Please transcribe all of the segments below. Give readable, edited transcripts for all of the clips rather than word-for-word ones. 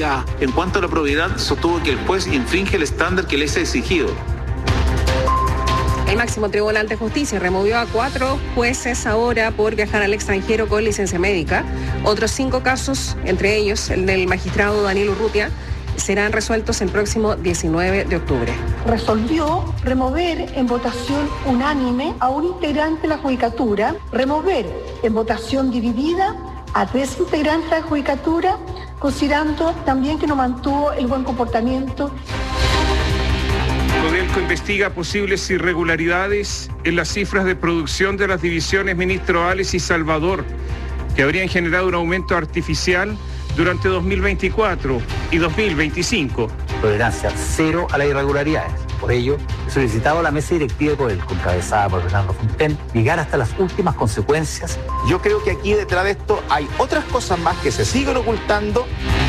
autoridad, en cuanto a la probidad, sostuvo que el juez infringe el estándar que les ha exigido. El máximo tribunal de justicia removió a 4 jueces ahora por viajar al extranjero con licencia médica. Otros 5 casos, entre ellos el del magistrado Daniel Urrutia, serán resueltos el próximo 19 de octubre. Resolvió remover en votación unánime a un integrante de la Judicatura, remover en votación dividida a 3 integrantes de la Judicatura, considerando también que no mantuvo el buen comportamiento. Codelco investiga posibles irregularidades en las cifras de producción de las divisiones Ministro Ales y Salvador, que habrían generado un aumento artificial durante 2024 y 2025. Tolerancia cero a las irregularidades. Por ello, he solicitado a la mesa directiva de Codelco, encabezada por Fernando Fonten, llegar hasta las últimas consecuencias. Yo creo que aquí detrás de esto hay otras cosas más que se siguen ocultando.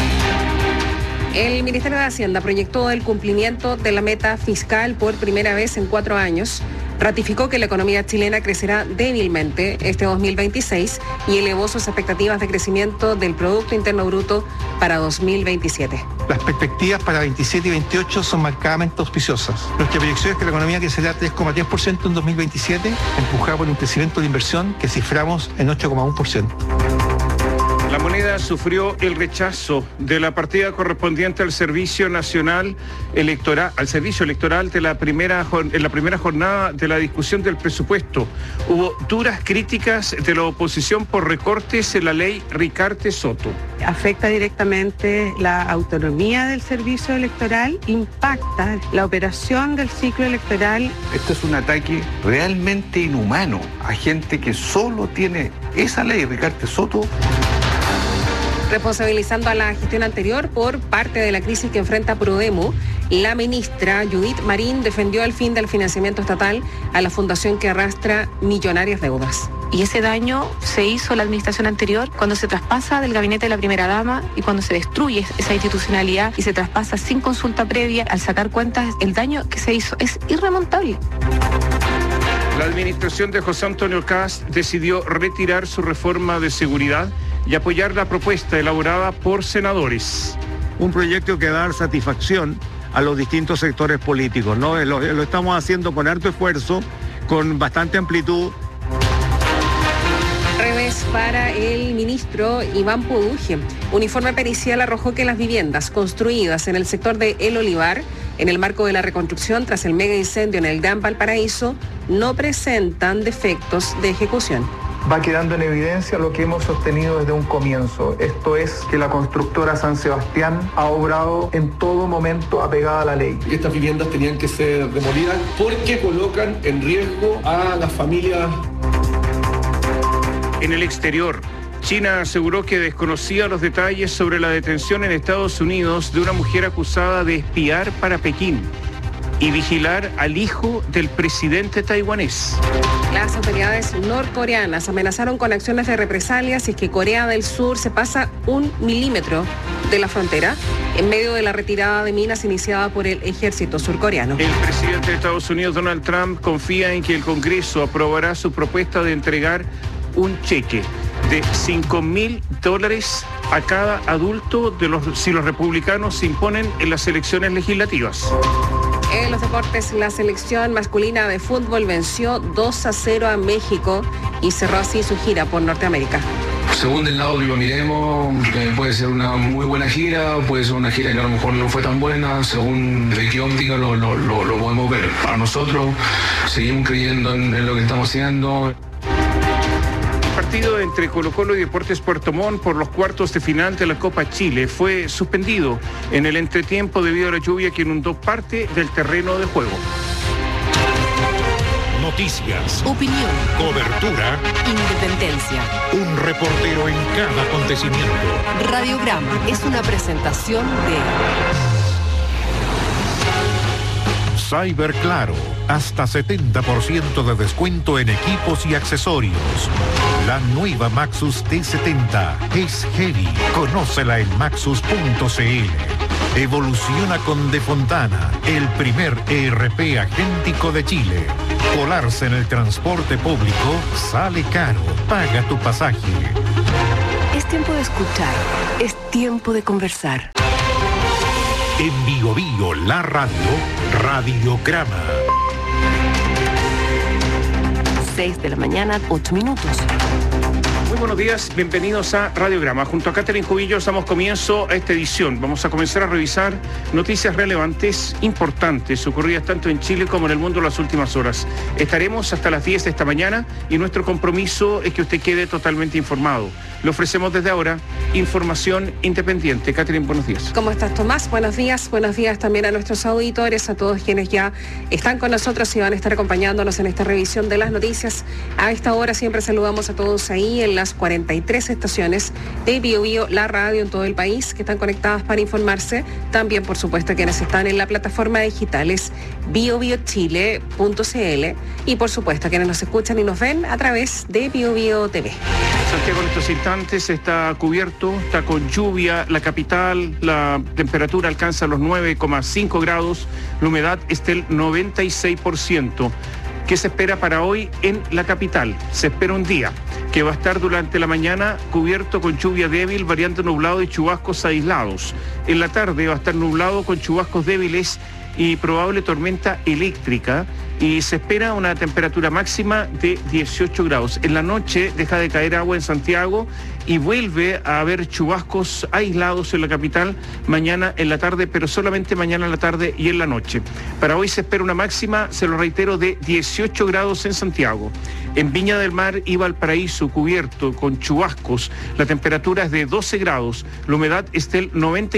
El Ministerio de Hacienda proyectó el cumplimiento de la meta fiscal por primera vez en 4 años. Ratificó que la economía chilena crecerá débilmente este 2026 y elevó sus expectativas de crecimiento del Producto Interno Bruto para 2027. Las perspectivas para 27 y 28 son marcadamente auspiciosas. Nuestra proyección es que la economía crecerá 3,3% en 2027, empujada por un crecimiento de inversión que ciframos en 8,1%. La moneda sufrió el rechazo de la partida correspondiente al Servicio Nacional Electoral, al Servicio Electoral en la primera jornada de la discusión del presupuesto. Hubo duras críticas de la oposición por recortes en la ley Ricarte-Soto. Afecta directamente la autonomía del servicio electoral, impacta la operación del ciclo electoral. Esto es un ataque realmente inhumano a gente que solo tiene esa ley Ricarte-Soto. Responsabilizando a la gestión anterior por parte de la crisis que enfrenta Prodemo, la ministra Judith Marín defendió el fin del financiamiento estatal a la fundación que arrastra millonarias deudas. Y ese daño se hizo la administración anterior cuando se traspasa del gabinete de la primera dama y cuando se destruye esa institucionalidad y se traspasa sin consulta previa. Al sacar cuentas, el daño que se hizo es irremontable. La administración de José Antonio Kast decidió retirar su reforma de seguridad y apoyar la propuesta elaborada por senadores. Un proyecto que va a dar satisfacción a los distintos sectores políticos, ¿no? Lo estamos haciendo con harto esfuerzo, con bastante amplitud. Revés para el ministro Iván Poduje. Un informe pericial arrojó que las viviendas construidas en el sector de El Olivar, en el marco de la reconstrucción tras el mega incendio en el Gran Valparaíso, no presentan defectos de ejecución. Va quedando en evidencia lo que hemos sostenido desde un comienzo. Esto es que la constructora San Sebastián ha obrado en todo momento apegada a la ley. Estas viviendas tenían que ser demolidas porque colocan en riesgo a las familias. En el exterior, China aseguró que desconocía los detalles sobre la detención en Estados Unidos de una mujer acusada de espiar para Pekín y vigilar al hijo del presidente taiwanés. Las autoridades norcoreanas amenazaron con acciones de represalia si es que Corea del Sur se pasa 1 milímetro de la frontera en medio de la retirada de minas iniciada por el ejército surcoreano. El presidente de Estados Unidos, Donald Trump, confía en que el Congreso aprobará su propuesta de entregar un cheque de $5.000 a cada adulto si los republicanos se imponen en las elecciones legislativas. En los deportes, la selección masculina de fútbol venció 2-0 a México y cerró así su gira por Norteamérica. Según el lado que lo miremos, puede ser una muy buena gira, puede ser una gira que a lo mejor no fue tan buena, según de qué óptica lo podemos ver. Para nosotros, seguimos creyendo en lo que estamos haciendo. El partido entre Colo-Colo y Deportes Puerto Montt por los cuartos de final de la Copa Chile fue suspendido en el entretiempo debido a la lluvia que inundó parte del terreno de juego. Noticias, opinión, cobertura, independencia. Un reportero en cada acontecimiento. Radiograma es una presentación de Cyberclaro, hasta 70% de descuento en equipos y accesorios. La nueva Maxus T70 es heavy. Conócela en maxus.cl. Evoluciona con De Fontana, el primer ERP agéntico de Chile. Colarse en el transporte público sale caro. Paga tu pasaje. es tiempo de escuchar, es tiempo de conversar. En Bio Bio, la radio, Radiograma. 6 de la mañana, 8 minutos. Muy buenos días, bienvenidos a Radiograma. Junto a Catherine Cubillos damos comienzo a esta edición. Vamos a comenzar a revisar noticias relevantes, importantes, ocurridas tanto en Chile como en el mundo en las últimas horas. Estaremos hasta las 10 de esta mañana y nuestro compromiso es que usted quede totalmente informado. Le ofrecemos desde ahora información independiente. Catherine, buenos días. ¿Cómo estás, Tomás? Buenos días también a nuestros auditores, a todos quienes ya están con nosotros y van a estar acompañándonos en esta revisión de las noticias. A esta hora siempre saludamos a todos ahí en las 43 estaciones de Bio Bio, la radio en todo el país, que están conectadas para informarse. También, por supuesto, quienes están en la plataforma digital es biobiochile.cl y, por supuesto, quienes nos escuchan y nos ven a través de Bio Bio TV. Santiago en estos instantes está cubierto, está con lluvia, la capital, la temperatura alcanza los 9,5 grados, la humedad está del 96%. ¿Qué se espera para hoy en la capital? Se espera un día que va a estar durante la mañana cubierto con lluvia débil, variando nublado y chubascos aislados. En la tarde va a estar nublado con chubascos débiles y probable tormenta eléctrica, y se espera una temperatura máxima de 18 grados. En la noche deja de caer agua en Santiago y vuelve a haber chubascos aislados en la capital mañana en la tarde, pero solamente mañana en la tarde y en la noche. Para hoy se espera una máxima, se lo reitero, de 18 grados en Santiago. En Viña del Mar y Valparaíso, cubierto con chubascos, la temperatura es de 12 grados, la humedad es del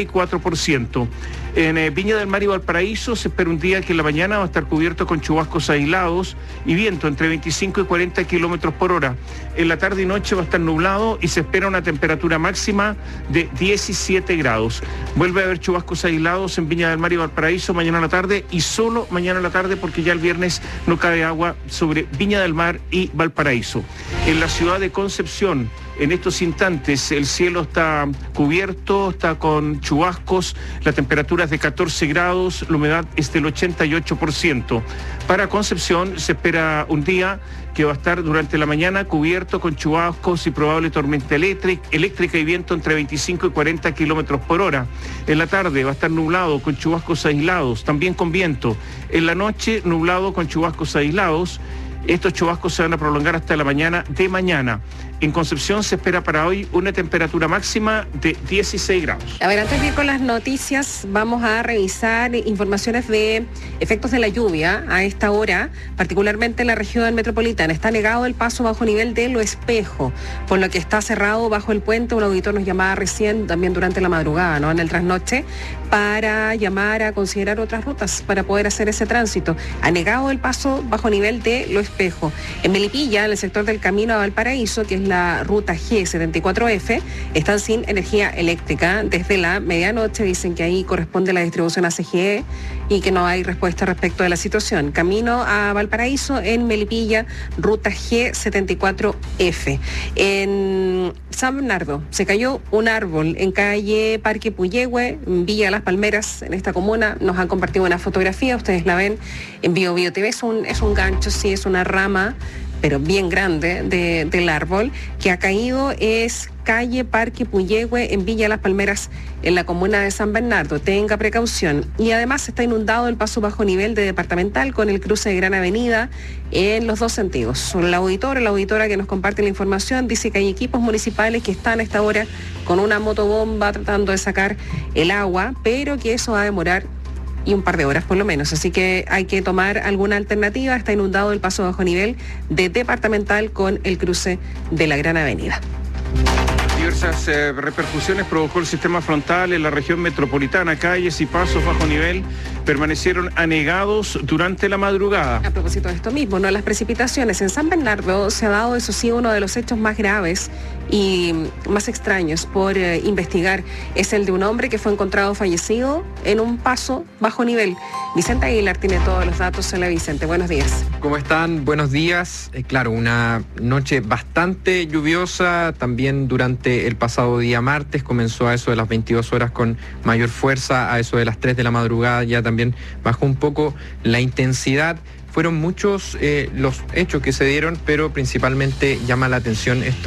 94%. En Viña del Mar y Valparaíso se espera un día que en la mañana va a estar cubierto con chubascos aislados y viento entre 25 y 40 kilómetros por hora. En la tarde y noche va a estar nublado y se espera una temperatura máxima de 17 grados. Vuelve a haber chubascos aislados en Viña del Mar y Valparaíso mañana a la tarde, y solo mañana a la tarde porque ya el viernes no cae agua sobre Viña del Mar y Valparaíso. En la ciudad de Concepción, en estos instantes el cielo está cubierto, está con chubascos, la temperatura es de 14 grados, la humedad es del 88%. Para Concepción se espera un día que va a estar durante la mañana cubierto con chubascos y probable tormenta eléctrica y viento entre 25 y 40 kilómetros por hora. En la tarde va a estar nublado con chubascos aislados, también con viento. En la noche nublado con chubascos aislados. Estos chubascos se van a prolongar hasta la mañana de mañana. En Concepción se espera para hoy una temperatura máxima de 16 grados. A ver, antes de ir con las noticias, vamos a revisar informaciones de efectos de la lluvia a esta hora, particularmente en la región metropolitana. Está negado el paso bajo nivel de Lo Espejo, por lo que está cerrado bajo el puente. Un auditor nos llamaba recién, también durante la madrugada, ¿no?, en el trasnoche, para llamar a considerar otras rutas para poder hacer ese tránsito. Ha negado el paso bajo nivel de Lo Espejo. En Melipilla, en el sector del camino a Valparaíso, que es la ruta G74F, están sin energía eléctrica desde la medianoche. Dicen que ahí corresponde la distribución a CGE y que no hay respuesta respecto de la situación. Camino a Valparaíso, en Melipilla, ruta G74F. En San Bernardo se cayó un árbol en calle Parque Puyehue, en Villa Las Palmeras, en esta comuna. Nos han compartido una fotografía, ustedes la ven en Bio Bio TV. Es un gancho, sí, es una rama, pero bien grande, del árbol que ha caído. Es calle Parque Puyehue en Villa Las Palmeras, en la comuna de San Bernardo. Tenga precaución. Y además está inundado el paso bajo nivel de Departamental con el cruce de Gran Avenida en los dos sentidos. La auditora que nos comparte la información dice que hay equipos municipales que están a esta hora con una motobomba tratando de sacar el agua, pero que eso va a demorar y un par de horas por lo menos, así que hay que tomar alguna alternativa. Está inundado el paso bajo nivel de Departamental con el cruce de la Gran Avenida. Diversas repercusiones provocó el sistema frontal en la región metropolitana. Calles y pasos bajo nivel permanecieron anegados durante la madrugada. A propósito de esto mismo, ¿no?, las precipitaciones en San Bernardo se ha dado, eso sí, uno de los hechos más graves y más extraños por investigar. Es el de un hombre que fue encontrado fallecido en un paso bajo nivel. Vicente Aguilar tiene todos los datos. Hola, Vicente, buenos días. ¿Cómo están? Buenos días. Claro, una noche bastante lluviosa. También durante el pasado día martes comenzó a eso de las 22 horas con mayor fuerza. A eso de las 3 de la madrugada ya también bajó un poco la intensidad. Fueron muchos los hechos que se dieron, pero principalmente llama la atención esto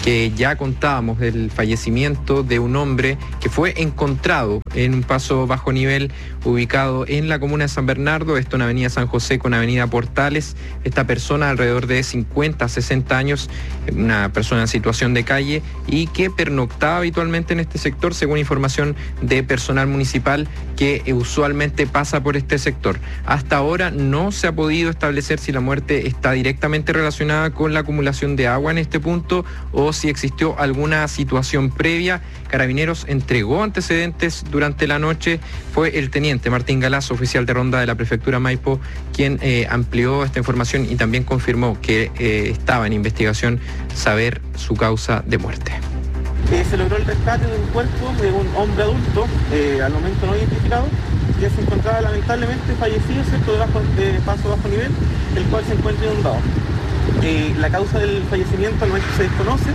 que ya contábamos del fallecimiento de un hombre que fue encontrado en un paso bajo nivel ubicado en la comuna de San Bernardo, esto en Avenida San José con Avenida Portales. Esta persona, alrededor de 50, 60 años, una persona en situación de calle y que pernoctaba habitualmente en este sector, según información de personal municipal que usualmente pasa por este sector. Hasta ahora no se ha podido establecer si la muerte está directamente relacionada con la acumulación de agua en este punto o si existió alguna situación previa. Carabineros entregó antecedentes durante la noche. Fue el teniente Martín Galazo, oficial de ronda de la prefectura Maipo, quien amplió esta información y también confirmó que estaba en investigación saber su causa de muerte. Se logró el rescate de un cuerpo de un hombre adulto, al momento no identificado, que se encontraba lamentablemente fallecido, ¿cierto?, de paso bajo nivel, el cual se encuentra inundado. La causa del fallecimiento al momento se desconoce.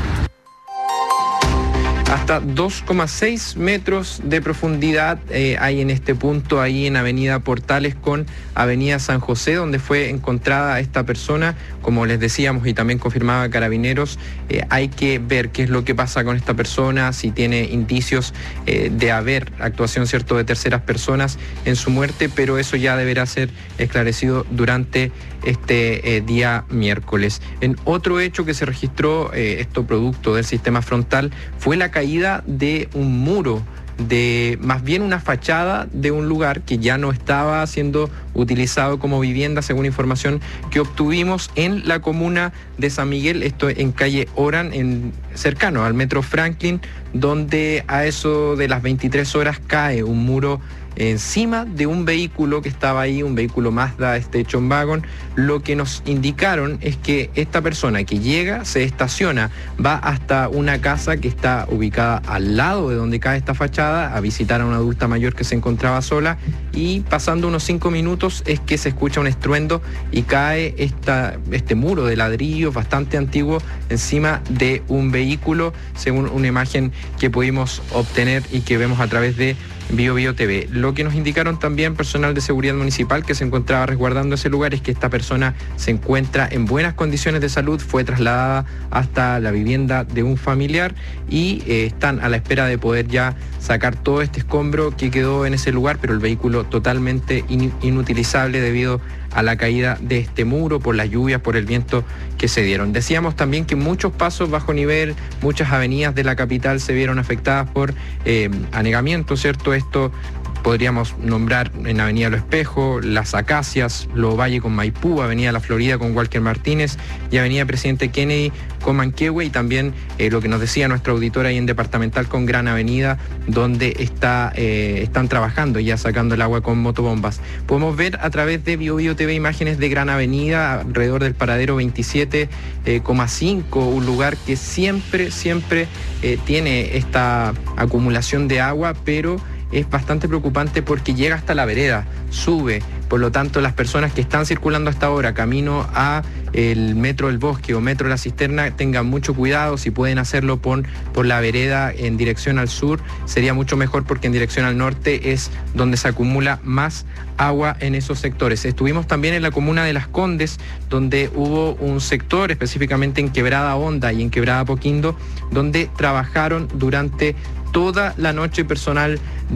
Hasta 2,6 metros de profundidad hay en este punto, ahí en Avenida Portales con Avenida San José, donde fue encontrada esta persona. Como les decíamos y también confirmaba Carabineros, hay que ver qué es lo que pasa con esta persona, si tiene indicios de haber actuación, ¿cierto?, de terceras personas en su muerte, pero eso ya deberá ser esclarecido durante este día miércoles. En otro hecho que se registró, esto producto del sistema frontal, fue la caída de un muro, de más bien una fachada de un lugar que ya no estaba siendo utilizado como vivienda, según información que obtuvimos en la comuna de San Miguel, esto en calle Orán, cercano al metro Franklin, donde a eso de las 23 horas cae un muro encima de un vehículo que estaba ahí, un vehículo Mazda Station Wagon. Lo que nos indicaron es que esta persona que llega, se estaciona, va hasta una casa que está ubicada al lado de donde cae esta fachada a visitar a una adulta mayor que se encontraba sola, y pasando unos 5 minutos es que se escucha un estruendo y cae este muro de ladrillo bastante antiguo encima de un vehículo, según una imagen que pudimos obtener y que vemos a través de BioBio TV. Lo que nos indicaron también personal de seguridad municipal que se encontraba resguardando ese lugar es que esta persona se encuentra en buenas condiciones de salud, fue trasladada hasta la vivienda de un familiar y están a la espera de poder ya sacar todo este escombro que quedó en ese lugar, pero el vehículo totalmente inutilizable debido a la caída de este muro, por las lluvias, por el viento que se dieron. Decíamos también que muchos pasos bajo nivel, muchas avenidas de la capital se vieron afectadas por anegamiento, ¿cierto? Esto podríamos nombrar en Avenida Los Espejos, Las Acacias, Lo Valle con Maipú, Avenida La Florida con Walker Martínez y Avenida Presidente Kennedy con Manquehue, y también lo que nos decía nuestra auditora ahí en Departamental con Gran Avenida, donde están trabajando ya sacando el agua con motobombas. Podemos ver a través de BioBio TV imágenes de Gran Avenida, alrededor del paradero 27,5, un lugar que siempre tiene esta acumulación de agua, pero es bastante preocupante porque llega hasta la vereda, sube. Por lo tanto, las personas que están circulando hasta ahora camino a el Metro del Bosque o Metro La Cisterna tengan mucho cuidado. Si pueden hacerlo por la vereda en dirección al sur, sería mucho mejor, porque en dirección al norte es donde se acumula más agua en esos sectores. Estuvimos también en la comuna de Las Condes, donde hubo un sector, específicamente en Quebrada Honda y en Quebrada Poquindo, donde trabajaron durante toda la noche personal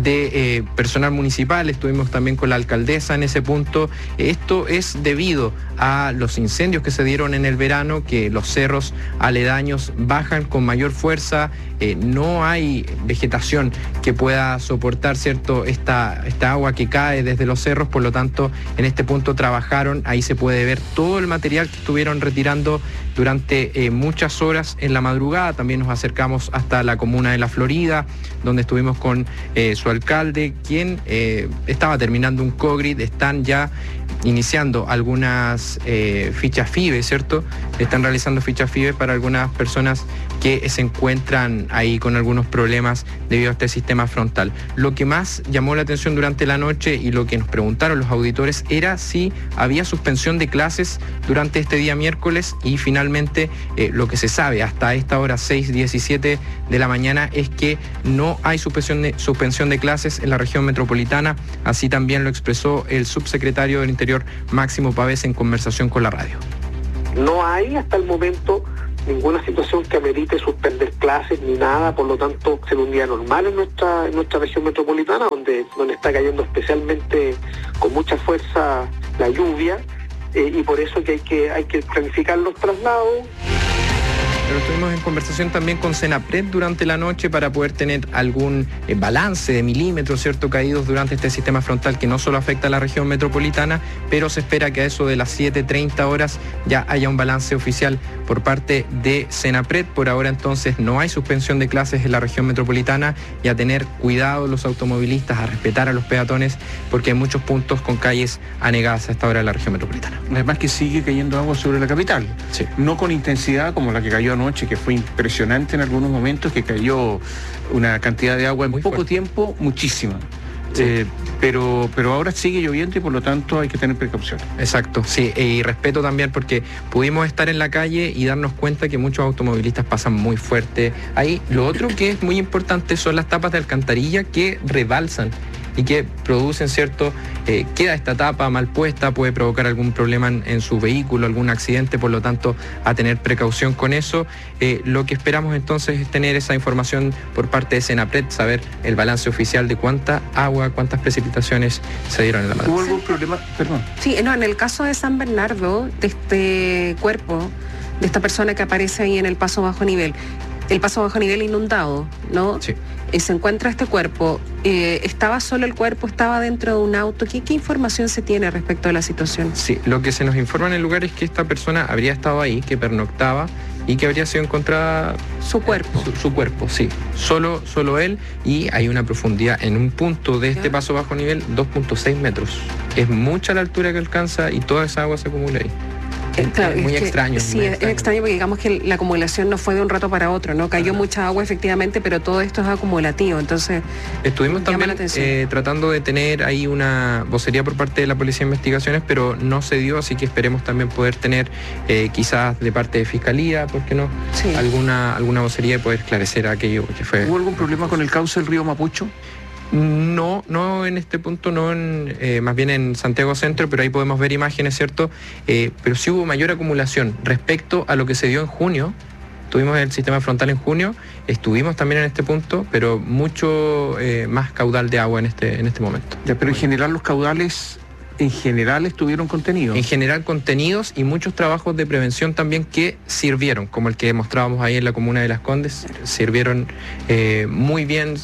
municipal. Estuvimos también con la alcaldesa en ese punto. Esto es debido a los incendios que se dieron en el verano, que los cerros aledaños bajan con mayor fuerza, no hay vegetación que pueda soportar, ¿cierto?, esta agua que cae desde los cerros. Por lo tanto, en este punto trabajaron, ahí se puede ver todo el material que estuvieron retirando durante muchas horas en la madrugada. También nos acercamos hasta la comuna de La Florida, donde estuvimos con su alcalde, quien estaba terminando un COGRID. Están ya iniciando algunas fichas FIBE, ¿cierto? Están realizando fichas FIBE para algunas personas que se encuentran ahí con algunos problemas debido a este sistema frontal. Lo que más llamó la atención durante la noche y lo que nos preguntaron los auditores era si había suspensión de clases durante este día miércoles, y finalmente lo que se sabe hasta esta hora 6:17 de la mañana es que no hay suspensión de clases en la región metropolitana. Así también lo expresó el subsecretario del Interior, Máximo Pavés, en conversación con la radio. No hay hasta el momento ninguna situación que amerite suspender clases ni nada, por lo tanto será un día normal en nuestra región metropolitana, donde está cayendo especialmente con mucha fuerza la lluvia, y por eso que hay que planificar los traslados. Pero estuvimos en conversación también con Senapred durante la noche para poder tener algún balance de milímetros, ¿cierto?, caídos durante este sistema frontal que no solo afecta a la región metropolitana, pero se espera que a eso de las 7:30 horas ya haya un balance oficial por parte de Senapred. Por ahora entonces no hay suspensión de clases en la región metropolitana, y a tener cuidado los automovilistas, a respetar a los peatones, porque hay muchos puntos con calles anegadas a esta hora en la región metropolitana. Además que sigue cayendo agua sobre la capital, sí, no con intensidad como la que cayó anoche, que fue impresionante en algunos momentos, que cayó una cantidad de agua en poco tiempo, muchísima. Sí. Pero ahora sigue lloviendo y por lo tanto hay que tener precaución. Exacto, sí, y respeto también, porque pudimos estar en la calle y darnos cuenta que muchos automovilistas pasan muy fuerte. Ahí lo otro que es muy importante son las tapas de alcantarilla que rebalsan y que producen, ¿cierto? Queda esta tapa mal puesta, puede provocar algún problema en su vehículo, algún accidente, por lo tanto, a tener precaución con eso. Lo que esperamos entonces es tener esa información por parte de Senapred, saber el balance oficial de cuánta agua, cuántas precipitaciones se dieron en la madrugada. ¿Hubo algún problema? Perdón. Sí, no, en el caso de San Bernardo, de este cuerpo, de esta persona que aparece ahí en el paso bajo nivel, el paso bajo nivel inundado, ¿no? Sí. Se encuentra este cuerpo. ¿Estaba solo el cuerpo? ¿Estaba dentro de un auto? ¿Qué información se tiene respecto a la situación? Sí, lo que se nos informa en el lugar es que esta persona habría estado ahí, que pernoctaba y que habría sido encontrada... Su cuerpo. Su cuerpo, sí. Solo él, y hay una profundidad en un punto de este paso bajo nivel, 2.6 metros. Es mucha la altura que alcanza y toda esa agua se acumula ahí. Claro, muy extraño. Sí, es extraño porque digamos que la acumulación no fue de un rato para otro, ¿no? Cayó mucha agua efectivamente, pero todo esto es acumulativo, entonces... Estuvimos también tratando de tener ahí una vocería por parte de la Policía de Investigaciones, pero no se dio, así que esperemos también poder tener quizás de parte de Fiscalía, ¿por qué no? Sí. Alguna vocería y poder esclarecer aquello que fue... ¿Hubo algún problema con el cauce del río Mapocho? No en este punto, más bien en Santiago Centro, pero ahí podemos ver imágenes, ¿cierto? Pero sí hubo mayor acumulación respecto a lo que se dio en junio. Tuvimos el sistema frontal en junio, estuvimos también en este punto, pero mucho más caudal de agua en este momento. Ya, pero en general los caudales... En general estuvieron contenidos. En general contenidos, y muchos trabajos de prevención también que sirvieron, como el que mostrábamos ahí en la comuna de Las Condes, sirvieron muy bien,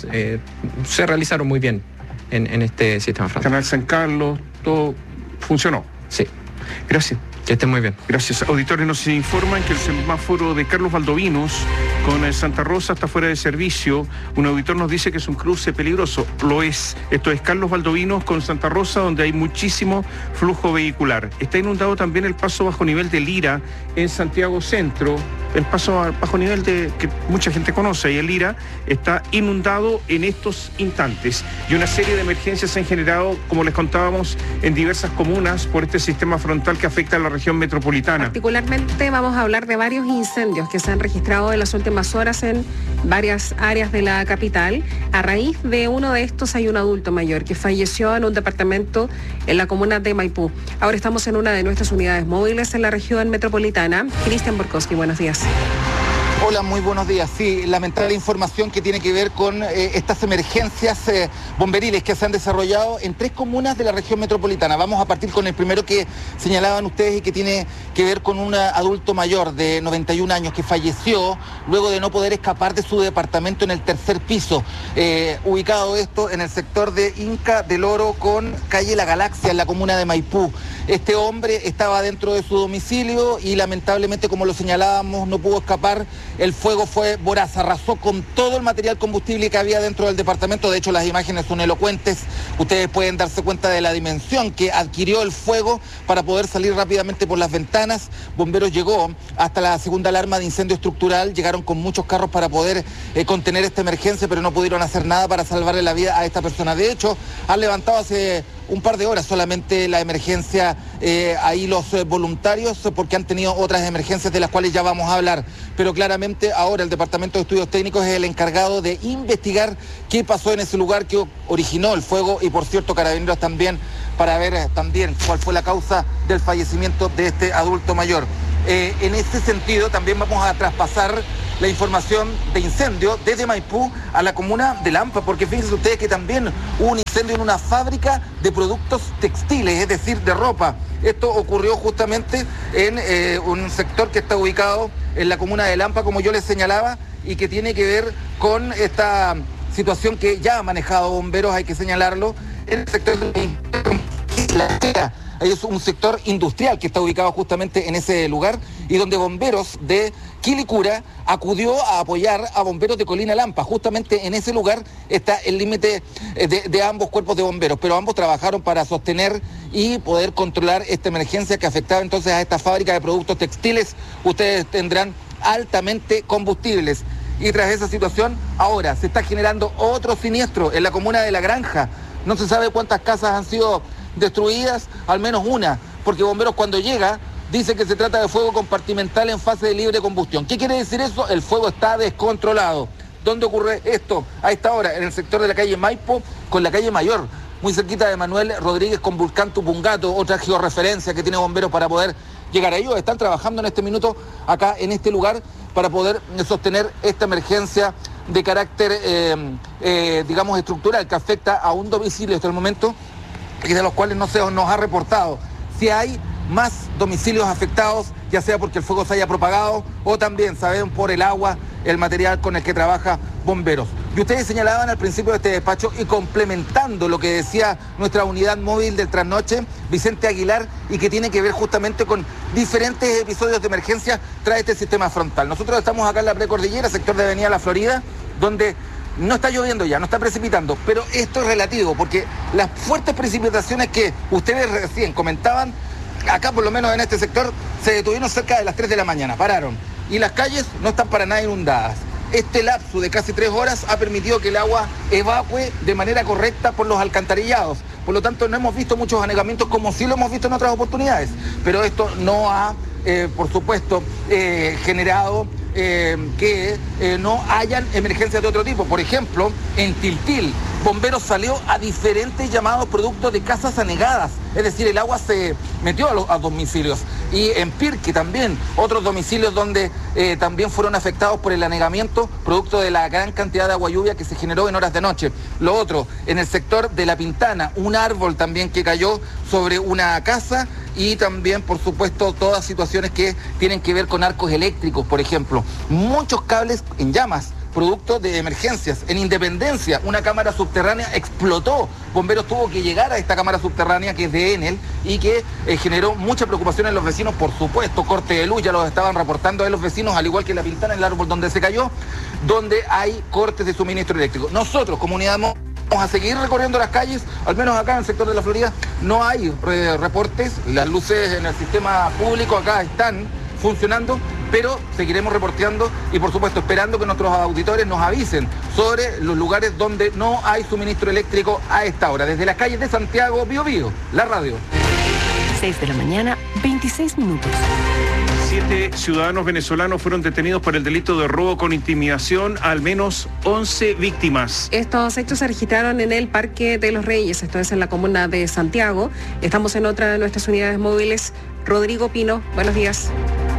se realizaron muy bien en este sistema frontal. Canal San Carlos, todo funcionó. Sí. Gracias. Que estén muy bien. Gracias. Auditores, nos informan que el semáforo de Carlos Valdovinos con Santa Rosa está fuera de servicio. Un auditor nos dice que es un cruce peligroso. Lo es. Esto es Carlos Valdovinos con Santa Rosa, donde hay muchísimo flujo vehicular. Está inundado también el paso bajo nivel de Lira en Santiago Centro. El paso bajo nivel que mucha gente conoce, y el Lira está inundado en estos instantes. Y una serie de emergencias se han generado, como les contábamos, en diversas comunas por este sistema frontal que afecta a la región metropolitana. Particularmente vamos a hablar de varios incendios que se han registrado en las últimas horas en varias áreas de la capital. A raíz de uno de estos hay un adulto mayor que falleció en un departamento en la comuna de Maipú. Ahora estamos en una de nuestras unidades móviles en la región metropolitana. Cristian Borkowski, buenos días. Hola, muy buenos días. Sí, lamentable información que tiene que ver con estas emergencias bomberiles que se han desarrollado en 3 comunas de la región metropolitana. Vamos a partir con el primero que señalaban ustedes y que tiene que ver con un adulto mayor de 91 años que falleció luego de no poder escapar de su departamento en el 3er piso, ubicado esto en el sector de Inca del Oro con calle La Galaxia en la comuna de Maipú. Este hombre estaba dentro de su domicilio y lamentablemente, como lo señalábamos, no pudo escapar. El fuego fue voraz, arrasó con todo el material combustible que había dentro del departamento. De hecho, las imágenes son elocuentes. Ustedes pueden darse cuenta de la dimensión que adquirió el fuego para poder salir rápidamente por las ventanas. Bomberos llegó hasta la segunda alarma de incendio estructural. Llegaron con muchos carros para poder contener esta emergencia, pero no pudieron hacer nada para salvarle la vida a esta persona. De hecho, han levantado hace un par de horas solamente la emergencia ahí los voluntarios, porque han tenido otras emergencias de las cuales ya vamos a hablar. Pero claramente ahora el Departamento de Estudios Técnicos es el encargado de investigar qué pasó en ese lugar que originó el fuego, y por cierto Carabineros también, para ver también cuál fue la causa del fallecimiento de este adulto mayor. En ese sentido, también vamos a traspasar la información de incendio desde Maipú a la comuna de Lampa, porque fíjense ustedes que también hubo un incendio en una fábrica de productos textiles, es decir, de ropa. Esto ocurrió justamente en un sector que está ubicado en la comuna de Lampa, como yo les señalaba, y que tiene que ver con esta situación que ya ha manejado bomberos, hay que señalarlo, en el sector de la es un sector industrial que está ubicado justamente en ese lugar y donde bomberos de Quilicura acudió a apoyar a bomberos de Colina Lampa. Justamente en ese lugar está el límite de ambos cuerpos de bomberos, pero ambos trabajaron para sostener y poder controlar esta emergencia que afectaba entonces a esta fábrica de productos textiles. Ustedes tendrán altamente combustibles. Y tras esa situación, ahora se está generando otro siniestro en la comuna de La Granja. No se sabe cuántas casas han sido destruidas, al menos una, porque bomberos cuando llega dice que se trata de fuego compartimental en fase de libre combustión. ¿Qué quiere decir eso? El fuego está descontrolado. ¿Dónde ocurre esto? A esta hora, en el sector de la calle Maipo con la calle Mayor, muy cerquita de Manuel Rodríguez con Vulcán Tupungato, otra georreferencia que tiene bomberos para poder llegar a ellos. Están trabajando en este minuto acá en este lugar para poder sostener esta emergencia de carácter, digamos, estructural que afecta a un domicilio hasta el momento y de los cuales no se nos ha reportado si hay más domicilios afectados, ya sea porque el fuego se haya propagado o también, saben, por el agua, el material con el que trabaja bomberos. Y ustedes señalaban al principio de este despacho y complementando lo que decía nuestra unidad móvil del trasnoche, Vicente Aguilar, y que tiene que ver justamente con diferentes episodios de emergencia tras este sistema frontal. Nosotros estamos acá en la precordillera, sector de Avenida La Florida, donde no está lloviendo ya, no está precipitando, pero esto es relativo, porque las fuertes precipitaciones que ustedes recién comentaban, acá por lo menos en este sector, se detuvieron cerca de las 3 de la mañana, pararon, y las calles no están para nada inundadas. Este lapso de casi 3 horas ha permitido que el agua evacue de manera correcta por los alcantarillados. Por lo tanto, no hemos visto muchos anegamientos como sí lo hemos visto en otras oportunidades, pero esto no ha, por supuesto, generado que no hayan emergencias de otro tipo. Por ejemplo, en Tiltil, bomberos salió a diferentes llamados productos de casas anegadas, es decir, el agua se metió a domicilios. Y en Pirque también, otros domicilios donde también fueron afectados por el anegamiento, producto de la gran cantidad de agua lluvia que se generó en horas de noche. Lo otro, en el sector de La Pintana, un árbol también que cayó sobre una casa y también, por supuesto, todas situaciones que tienen que ver con arcos eléctricos, por ejemplo. Muchos cables en llamas, producto de emergencias. En Independencia, una cámara subterránea explotó. Bomberos tuvo que llegar a esta cámara subterránea que es de Enel y que generó mucha preocupación en los vecinos, por supuesto. Corte de luz, ya los estaban reportando a los vecinos, al igual que en La Pintana, el árbol donde se cayó, donde hay cortes de suministro eléctrico. Nosotros, comunidad, vamos a seguir recorriendo las calles, al menos acá en el sector de La Florida no hay reportes, las luces en el sistema público acá están funcionando, pero seguiremos reporteando y por supuesto esperando que nuestros auditores nos avisen sobre los lugares donde no hay suministro eléctrico a esta hora. Desde las calles de Santiago, Bío Bío, la radio. 6 de la mañana, 26 minutos. 7 ciudadanos venezolanos fueron detenidos por el delito de robo con intimidación, al menos 11 víctimas. Estos hechos se registraron en el Parque de los Reyes, esto es en la comuna de Santiago. Estamos en otra de nuestras unidades móviles. Rodrigo Pino, buenos días.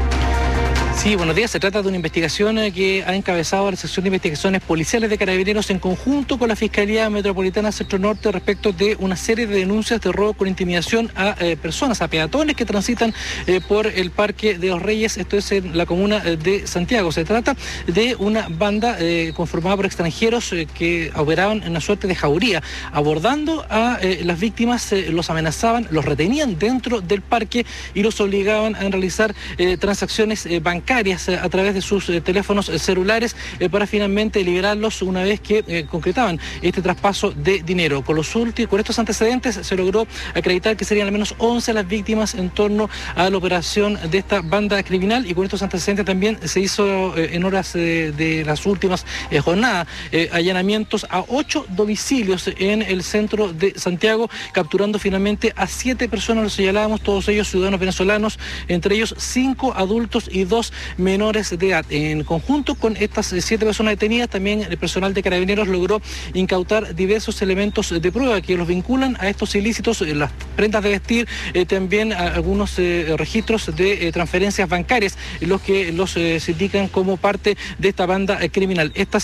Sí, buenos días. Se trata de una investigación que ha encabezado la sección de investigaciones policiales de Carabineros en conjunto con la Fiscalía Metropolitana Centro Norte respecto de una serie de denuncias de robo con intimidación a personas, a peatones que transitan por el Parque de los Reyes, esto es en la comuna de Santiago. Se trata de una banda conformada por extranjeros que operaban en una suerte de jauría, abordando a las víctimas, los amenazaban, los retenían dentro del parque y los obligaban a realizar transacciones bancarias a través de sus teléfonos celulares para finalmente liberarlos una vez que concretaban este traspaso de dinero. Con estos antecedentes se logró acreditar que serían al menos 11 las víctimas en torno a la operación de esta banda criminal, y con estos antecedentes también se hizo en horas de las últimas jornadas allanamientos a 8 domicilios en el centro de Santiago, capturando finalmente a 7 personas, los señalábamos, todos ellos ciudadanos venezolanos, entre ellos 5 adultos y 2 los menores de edad. En conjunto con estas 7 personas detenidas, también el personal de Carabineros logró incautar diversos elementos de prueba que los vinculan a estos ilícitos, las prendas de vestir, también algunos registros de transferencias bancarias, los que los se indican como parte de esta banda criminal. Estas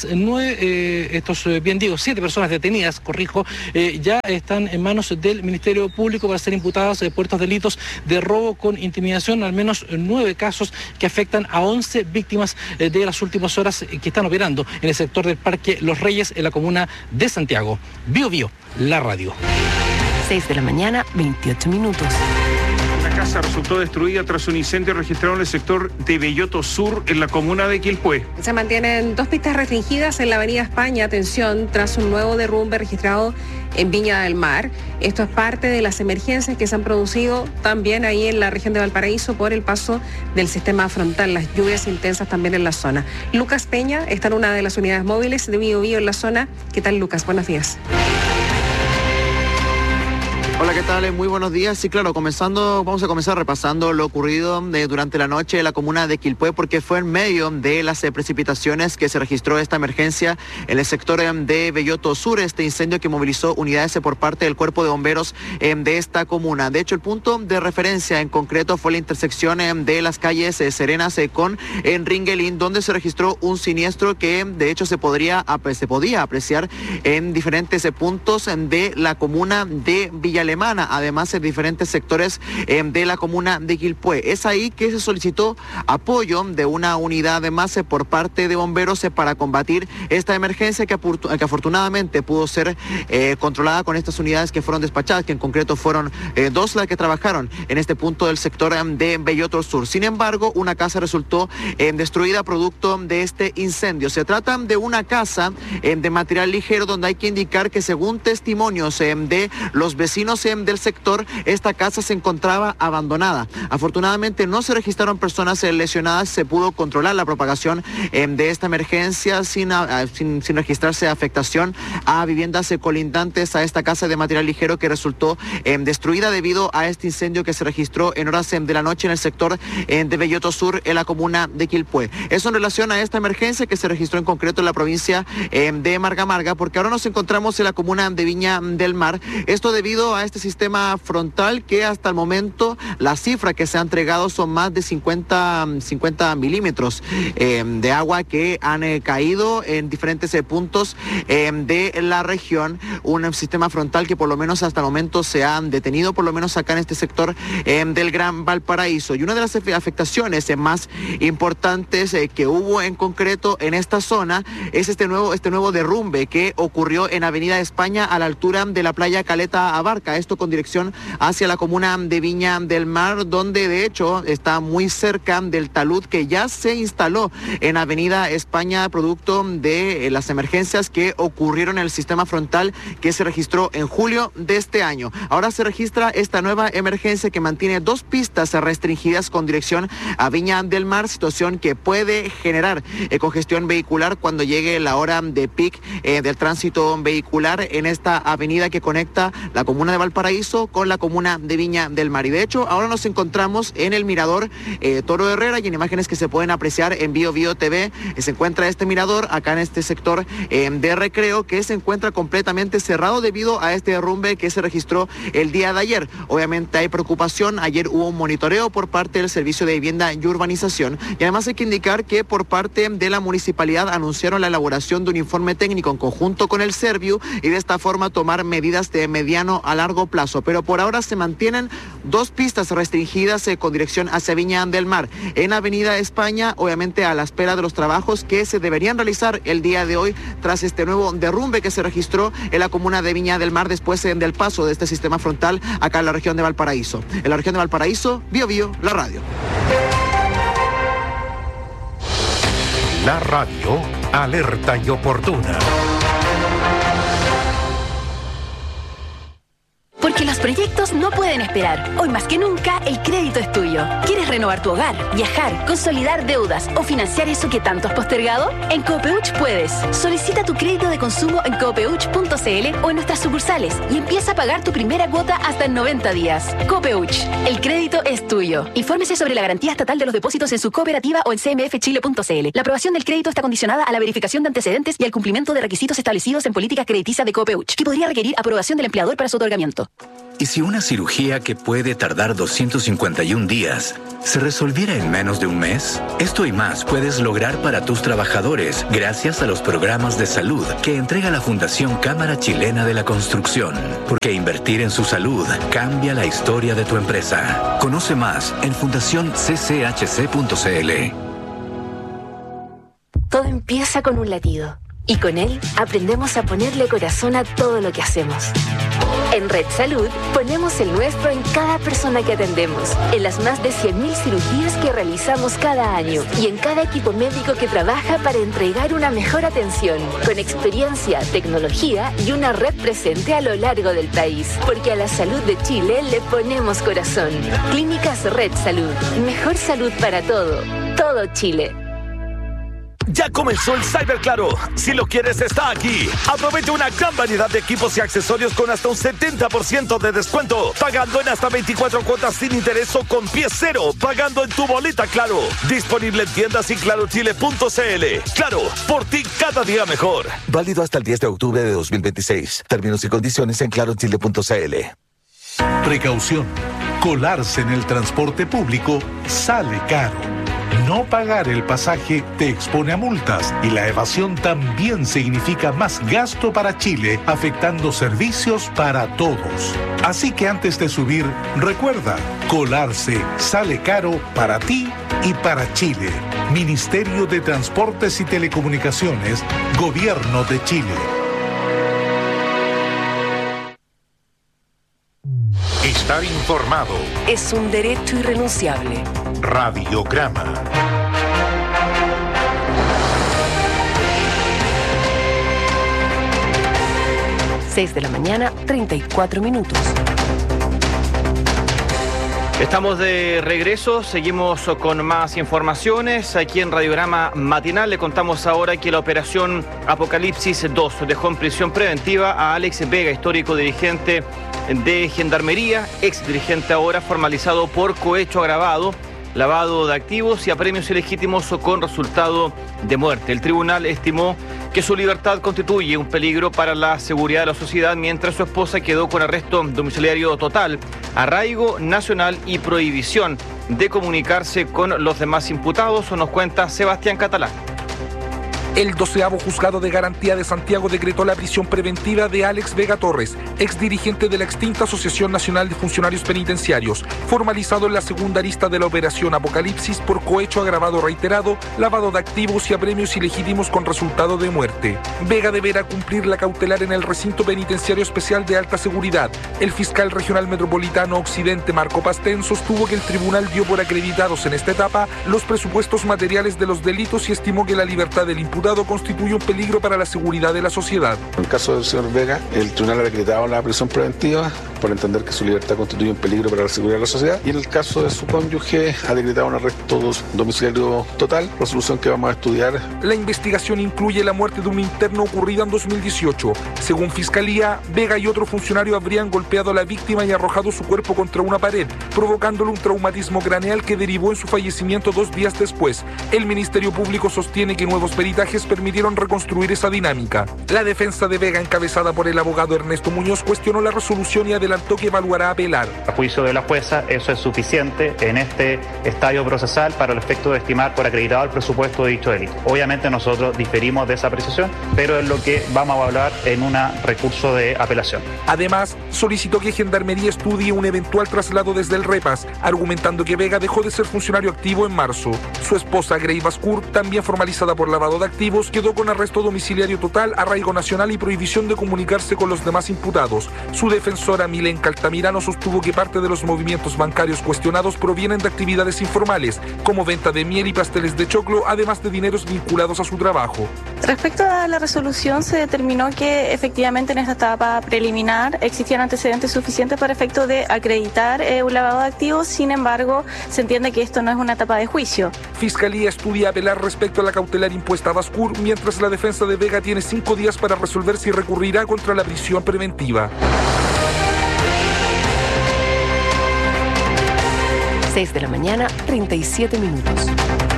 7 personas detenidas, ya están en manos del Ministerio Público para ser imputadas por estos delitos de robo con intimidación, al menos 9 casos que afectan a 11 víctimas de las últimas horas que están operando en el sector del Parque Los Reyes, en la comuna de Santiago. Bio Bio, la radio. 6 de la mañana, 28 minutos. La casa resultó destruida tras un incendio registrado en el sector de Belloto Sur, en la comuna de Quilpué. Se mantienen 2 pistas restringidas en la avenida España, atención, tras un nuevo derrumbe registrado en Viña del Mar. Esto es parte de las emergencias que se han producido también ahí en la región de Valparaíso por el paso del sistema frontal, las lluvias intensas también en la zona. Lucas Peña está en una de las unidades móviles de Bio Bio en la zona. ¿Qué tal, Lucas? Buenos días. Hola, ¿qué tal? Muy buenos días. Sí, claro, vamos a comenzar repasando lo ocurrido durante la noche en la comuna de Quilpué, porque fue en medio de las precipitaciones que se registró esta emergencia en el sector de Belloto Sur, este incendio que movilizó unidades por parte del Cuerpo de Bomberos de esta comuna. De hecho, el punto de referencia en concreto fue la intersección de las calles Serenas con Ringelín, donde se registró un siniestro que de hecho se podía apreciar en diferentes puntos de la comuna de Villa Alemana, además en diferentes sectores de la comuna de Quilpué. Es ahí que se solicitó apoyo de una unidad más por parte de bomberos para combatir esta emergencia que afortunadamente pudo ser controlada con estas unidades que fueron despachadas, que en concreto fueron 2 las que trabajaron en este punto del sector de Belloto Sur. Sin embargo, una casa resultó destruida producto de este incendio. Se trata de una casa de material ligero, donde hay que indicar que, según testimonios de los vecinos del sector, esta casa se encontraba abandonada. Afortunadamente no se registraron personas lesionadas, se pudo controlar la propagación de esta emergencia sin registrarse afectación a viviendas colindantes a esta casa de material ligero, que resultó destruida debido a este incendio que se registró en horas de la noche en el sector de Belloto Sur, en la comuna de Quilpué. Eso en relación a esta emergencia que se registró en concreto en la provincia de Marga, porque ahora nos encontramos en la comuna de Viña del Mar. Esto debido a este sistema frontal, que hasta el momento la cifra que se ha entregado son más de 50 milímetros de agua que han caído en diferentes puntos de la región. Un sistema frontal que por lo menos hasta el momento se ha detenido, por lo menos acá en este sector del Gran Valparaíso. Y una de las afectaciones más importantes que hubo en concreto en esta zona es este nuevo derrumbe que ocurrió en Avenida España, a la altura de la playa Caleta Abarca, esto con dirección hacia la comuna de Viña del Mar, donde de hecho está muy cerca del talud que ya se instaló en Avenida España, producto de las emergencias que ocurrieron en el sistema frontal que se registró en julio de este año. Ahora se registra esta nueva emergencia que mantiene 2 pistas restringidas con dirección a Viña del Mar, situación que puede generar congestión vehicular cuando llegue la hora de pic del tránsito vehicular en esta avenida que conecta la comuna de Valparaíso con la comuna de Viña del Mar. Y de hecho, ahora nos encontramos en el mirador Toro Herrera, y en imágenes que se pueden apreciar en Bio Bio TV se encuentra este mirador acá en este sector de recreo, que se encuentra completamente cerrado debido a este derrumbe que se registró el día de ayer. Obviamente hay preocupación. Ayer hubo un monitoreo por parte del Servicio de Vivienda y Urbanización, y además hay que indicar que por parte de la municipalidad anunciaron la elaboración de un informe técnico en conjunto con el Serviu, y de esta forma tomar medidas de mediano a largo plazo. Pero por ahora se mantienen 2 pistas restringidas con dirección hacia Viña del Mar en Avenida España, obviamente a la espera de los trabajos que se deberían realizar el día de hoy tras este nuevo derrumbe que se registró en la comuna de Viña del Mar después del paso de este sistema frontal acá en la región de Valparaíso. En la región de Valparaíso, Bio Bio, la radio. La radio, alerta y oportuna. ¿Por Porque los proyectos no pueden esperar. Hoy más que nunca, el crédito es tuyo. ¿Quieres renovar tu hogar, viajar, consolidar deudas o financiar eso que tanto has postergado? En Copeuch puedes. Solicita tu crédito de consumo en copeuch.cl o en nuestras sucursales y empieza a pagar tu primera cuota hasta en 90 días. Copeuch, el crédito es tuyo. Infórmese sobre la garantía estatal de los depósitos en su cooperativa o en cmfchile.cl. La aprobación del crédito está condicionada a la verificación de antecedentes y al cumplimiento de requisitos establecidos en política crediticia de Copeuch, que podría requerir aprobación del empleador para su otorgamiento. ¿Y si una cirugía que puede tardar 251 días se resolviera en menos de un mes? Esto y más puedes lograr para tus trabajadores gracias a los programas de salud que entrega la Fundación Cámara Chilena de la Construcción. Porque invertir en su salud cambia la historia de tu empresa. Conoce más en fundacioncchc.cl. Todo empieza con un latido. Y con él aprendemos a ponerle corazón a todo lo que hacemos. En Red Salud ponemos el nuestro en cada persona que atendemos, en las más de 100.000 cirugías que realizamos cada año y en cada equipo médico que trabaja para entregar una mejor atención, con experiencia, tecnología y una red presente a lo largo del país. Porque a la salud de Chile le ponemos corazón. Clínicas Red Salud. Mejor salud para todo Chile. Ya comenzó el Cyber Claro. Si lo quieres, está aquí. Aprovecha una gran variedad de equipos y accesorios con hasta un 70% de descuento. Pagando en hasta 24 cuotas sin interés o con pie cero. Pagando en tu boleta Claro. Disponible en tiendas y clarochile.cl. Claro, por ti cada día mejor. Válido hasta el 10 de octubre de 2026. Términos y condiciones en clarochile.cl. Precaución. Colarse en el transporte público sale caro. No pagar el pasaje te expone a multas y la evasión también significa más gasto para Chile, afectando servicios para todos. Así que antes de subir, recuerda, colarse sale caro para ti y para Chile. Ministerio de Transportes y Telecomunicaciones, Gobierno de Chile. Estar informado es un derecho irrenunciable. Radiograma. Seis de la mañana, 34 minutos. Estamos de regreso, seguimos con más informaciones. Aquí en Radiograma Matinal le contamos ahora que la operación Apocalipsis 2 dejó en prisión preventiva a Alex Vega, histórico dirigente de Gendarmería, ex dirigente ahora formalizado por cohecho agravado, lavado de activos y apremios ilegítimos con resultado de muerte. El tribunal estimó que su libertad constituye un peligro para la seguridad de la sociedad, mientras su esposa quedó con arresto domiciliario total, arraigo nacional y prohibición de comunicarse con los demás imputados, nos cuenta Sebastián Catalán. El 12º Juzgado de Garantía de Santiago decretó la prisión preventiva de Alex Vega Torres, ex dirigente de la extinta Asociación Nacional de Funcionarios Penitenciarios, formalizado en la segunda arista de la operación Apocalipsis por cohecho agravado reiterado, lavado de activos y apremios ilegítimos con resultado de muerte. Vega deberá cumplir la cautelar en el recinto penitenciario especial de alta seguridad. El fiscal regional metropolitano Occidente, Marco Pastén, sostuvo que el tribunal dio por acreditados en esta etapa los presupuestos materiales de los delitos y estimó que la libertad del imputado constituye un peligro para la seguridad de la sociedad. En el caso del señor Vega, el tribunal ha decretado la prisión preventiva por entender que su libertad constituye un peligro para la seguridad de la sociedad, y en el caso de su cónyuge ha decretado un arresto domiciliario total, resolución que vamos a estudiar. La investigación incluye la muerte de un interno ocurrida en 2018. Según Fiscalía, Vega y otro funcionario habrían golpeado a la víctima y arrojado su cuerpo contra una pared, provocándole un traumatismo craneal que derivó en su fallecimiento 2 días después. El Ministerio Público sostiene que nuevos peritajes permitieron reconstruir esa dinámica. La defensa de Vega, encabezada por el abogado Ernesto Muñoz, cuestionó la resolución y adelantó que evaluará apelar. A juicio de la jueza, eso es suficiente en este estadio procesal para el efecto de estimar por acreditado el presupuesto de dicho delito. Obviamente nosotros diferimos de esa apreciación, pero es lo que vamos a evaluar en un recurso de apelación. Además, solicitó que Gendarmería estudie un eventual traslado desde el REPAS, argumentando que Vega dejó de ser funcionario activo en marzo. Su esposa, Grey Bascour, también formalizada por lavado de activos, preventivos, quedó con arresto domiciliario total, arraigo nacional y prohibición de comunicarse con los demás imputados. Su defensora Milenka Altamirano sostuvo que parte de los movimientos bancarios cuestionados provienen de actividades informales, como venta de miel y pasteles de choclo, además de dineros vinculados a su trabajo. Respecto a la resolución, se determinó que efectivamente en esta etapa preliminar existían antecedentes suficientes para efecto de acreditar un lavado de activos. Sin embargo, se entiende que esto no es una etapa de juicio. Fiscalía estudia apelar respecto a la cautelar impuesta a Bascur, mientras la defensa de Vega tiene 5 días para resolver si recurrirá contra la prisión preventiva. 6 de la mañana, 37 minutos.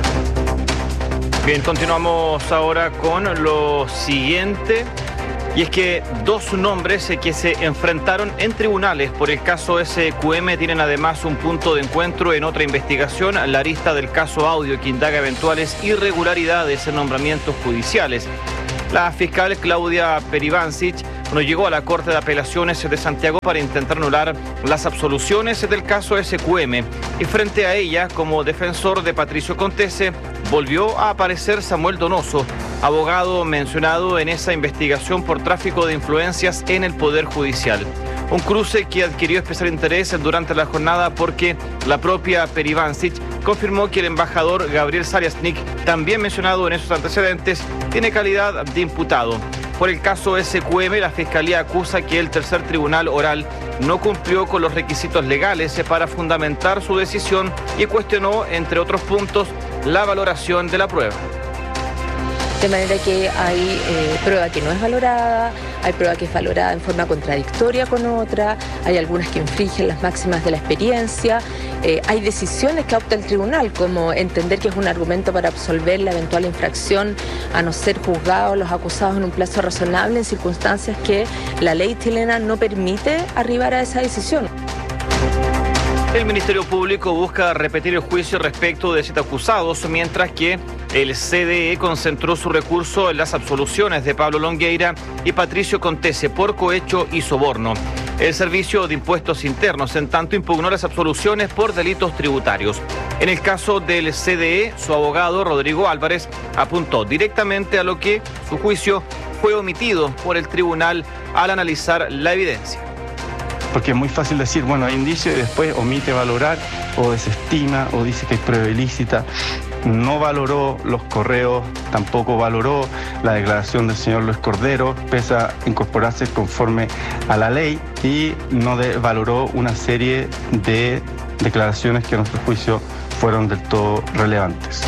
Bien, continuamos ahora con lo siguiente. Y es que dos nombres que se enfrentaron en tribunales por el caso SQM tienen además un punto de encuentro en otra investigación, la arista del caso Audio, que indaga eventuales irregularidades en nombramientos judiciales. La fiscal Claudia Perivancic llegó a la Corte de Apelaciones de Santiago para intentar anular las absoluciones del caso SQM. Y frente a ella, como defensor de Patricio Contese, volvió a aparecer Samuel Donoso, abogado mencionado en esa investigación por tráfico de influencias en el Poder Judicial. Un cruce que adquirió especial interés durante la jornada porque la propia Perivancic confirmó que el embajador Gabriel Sariasnik, también mencionado en esos antecedentes, tiene calidad de imputado. Por el caso SQM, la Fiscalía acusa que el tercer tribunal oral no cumplió con los requisitos legales para fundamentar su decisión y cuestionó, entre otros puntos, la valoración de la prueba. De manera que hay prueba que no es valorada, hay prueba que es valorada en forma contradictoria con otra, hay algunas que infringen las máximas de la experiencia, hay decisiones que adopta el tribunal, como entender que es un argumento para absolver la eventual infracción a no ser juzgados los acusados en un plazo razonable en circunstancias que la ley chilena no permite arribar a esa decisión. El Ministerio Público busca repetir el juicio respecto de 7 acusados, mientras que el CDE concentró su recurso en las absoluciones de Pablo Longueira y Patricio Contese por cohecho y soborno. El Servicio de Impuestos Internos, en tanto, impugnó las absoluciones por delitos tributarios. En el caso del CDE, su abogado, Rodrigo Álvarez, apuntó directamente a lo que, su juicio, fue omitido por el tribunal al analizar la evidencia. Porque es muy fácil decir, bueno, hay indicio y después omite valorar o desestima o dice que es prueba ilícita. No valoró los correos, tampoco valoró la declaración del señor Luis Cordero, pese a incorporarse conforme a la ley, y no valoró una serie de declaraciones que a nuestro juicio fueron del todo relevantes.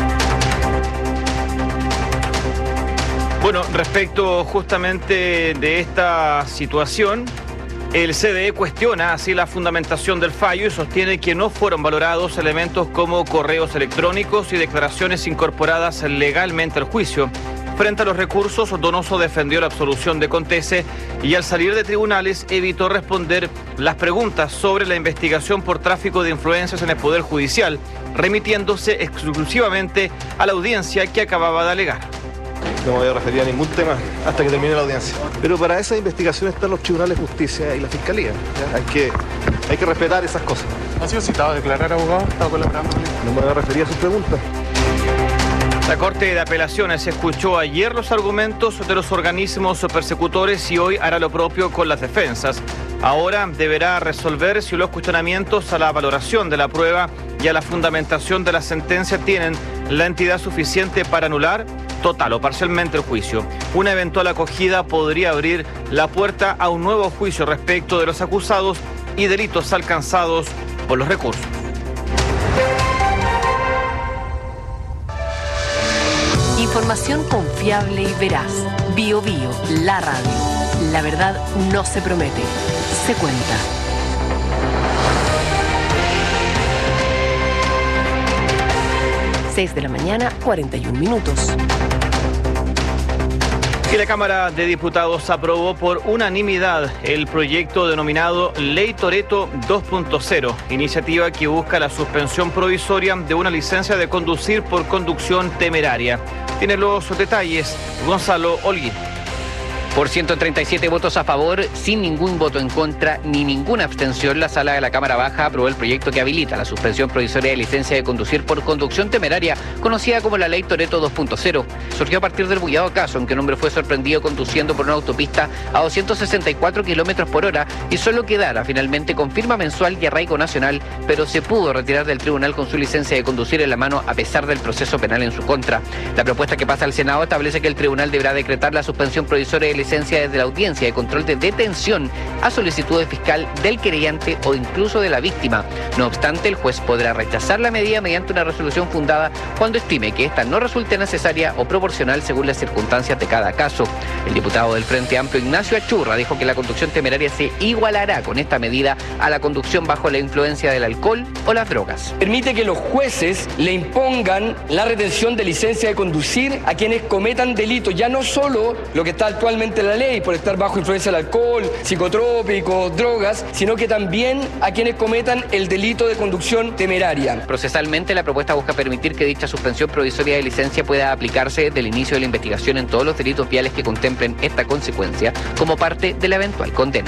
Bueno, respecto justamente de esta situación, el CDE cuestiona así la fundamentación del fallo y sostiene que no fueron valorados elementos como correos electrónicos y declaraciones incorporadas legalmente al juicio. Frente a los recursos, Donoso defendió la absolución de Contese y al salir de tribunales evitó responder las preguntas sobre la investigación por tráfico de influencias en el Poder Judicial, remitiéndose exclusivamente a la audiencia que acababa de alegar. No me voy a referir a ningún tema hasta que termine la audiencia. Pero para esa investigación están los tribunales de justicia y la fiscalía. Hay que respetar esas cosas. ¿Ha sido citado a declarar, abogado? ¿Estaba colaborando? No me voy a referir a sus preguntas. La Corte de Apelaciones escuchó ayer los argumentos de los organismos persecutores y hoy hará lo propio con las defensas. Ahora deberá resolver si los cuestionamientos a la valoración de la prueba y a la fundamentación de la sentencia tienen la entidad suficiente para anular total o parcialmente el juicio. Una eventual acogida podría abrir la puerta a un nuevo juicio respecto de los acusados y delitos alcanzados por los recursos. Información confiable y veraz. Bio Bio, la radio. La verdad no se promete, se cuenta. Seis de la mañana, 41 minutos. Y la Cámara de Diputados aprobó por unanimidad el proyecto denominado Ley Toretto 2.0, iniciativa que busca la suspensión provisoria de una licencia de conducir por conducción temeraria. Tiene los detalles Gonzalo Holguín. Por 137 votos a favor, sin ningún voto en contra ni ninguna abstención, la Sala de la Cámara Baja aprobó el proyecto que habilita la suspensión provisoria de licencia de conducir por conducción temeraria, conocida como la Ley Toretto 2.0. Surgió a partir del bullado caso en que un hombre fue sorprendido conduciendo por una autopista a 264 kilómetros por hora y solo quedara finalmente con firma mensual y arraigo nacional, pero se pudo retirar del tribunal con su licencia de conducir en la mano a pesar del proceso penal en su contra. La propuesta que pasa al Senado establece que el tribunal deberá decretar la suspensión provisoria de licencia desde la audiencia de control de detención a solicitud de fiscal del querellante o incluso de la víctima. No obstante, el juez podrá rechazar la medida mediante una resolución fundada cuando estime que esta no resulte necesaria o proporcional según las circunstancias de cada caso. El diputado del Frente Amplio, Ignacio Achurra, dijo que la conducción temeraria se igualará con esta medida a la conducción bajo la influencia del alcohol o las drogas. Permite que los jueces le impongan la retención de licencia de conducir a quienes cometan delitos, ya no solo lo que está actualmente en la ley, por estar bajo influencia del alcohol, psicotrópicos, drogas, sino que también a quienes cometan el delito de conducción temeraria. Procesalmente, la propuesta busca permitir que dicha suspensión provisoria de licencia pueda aplicarse desde el inicio de la investigación en todos los delitos viales que contemplen esta consecuencia como parte de la eventual condena.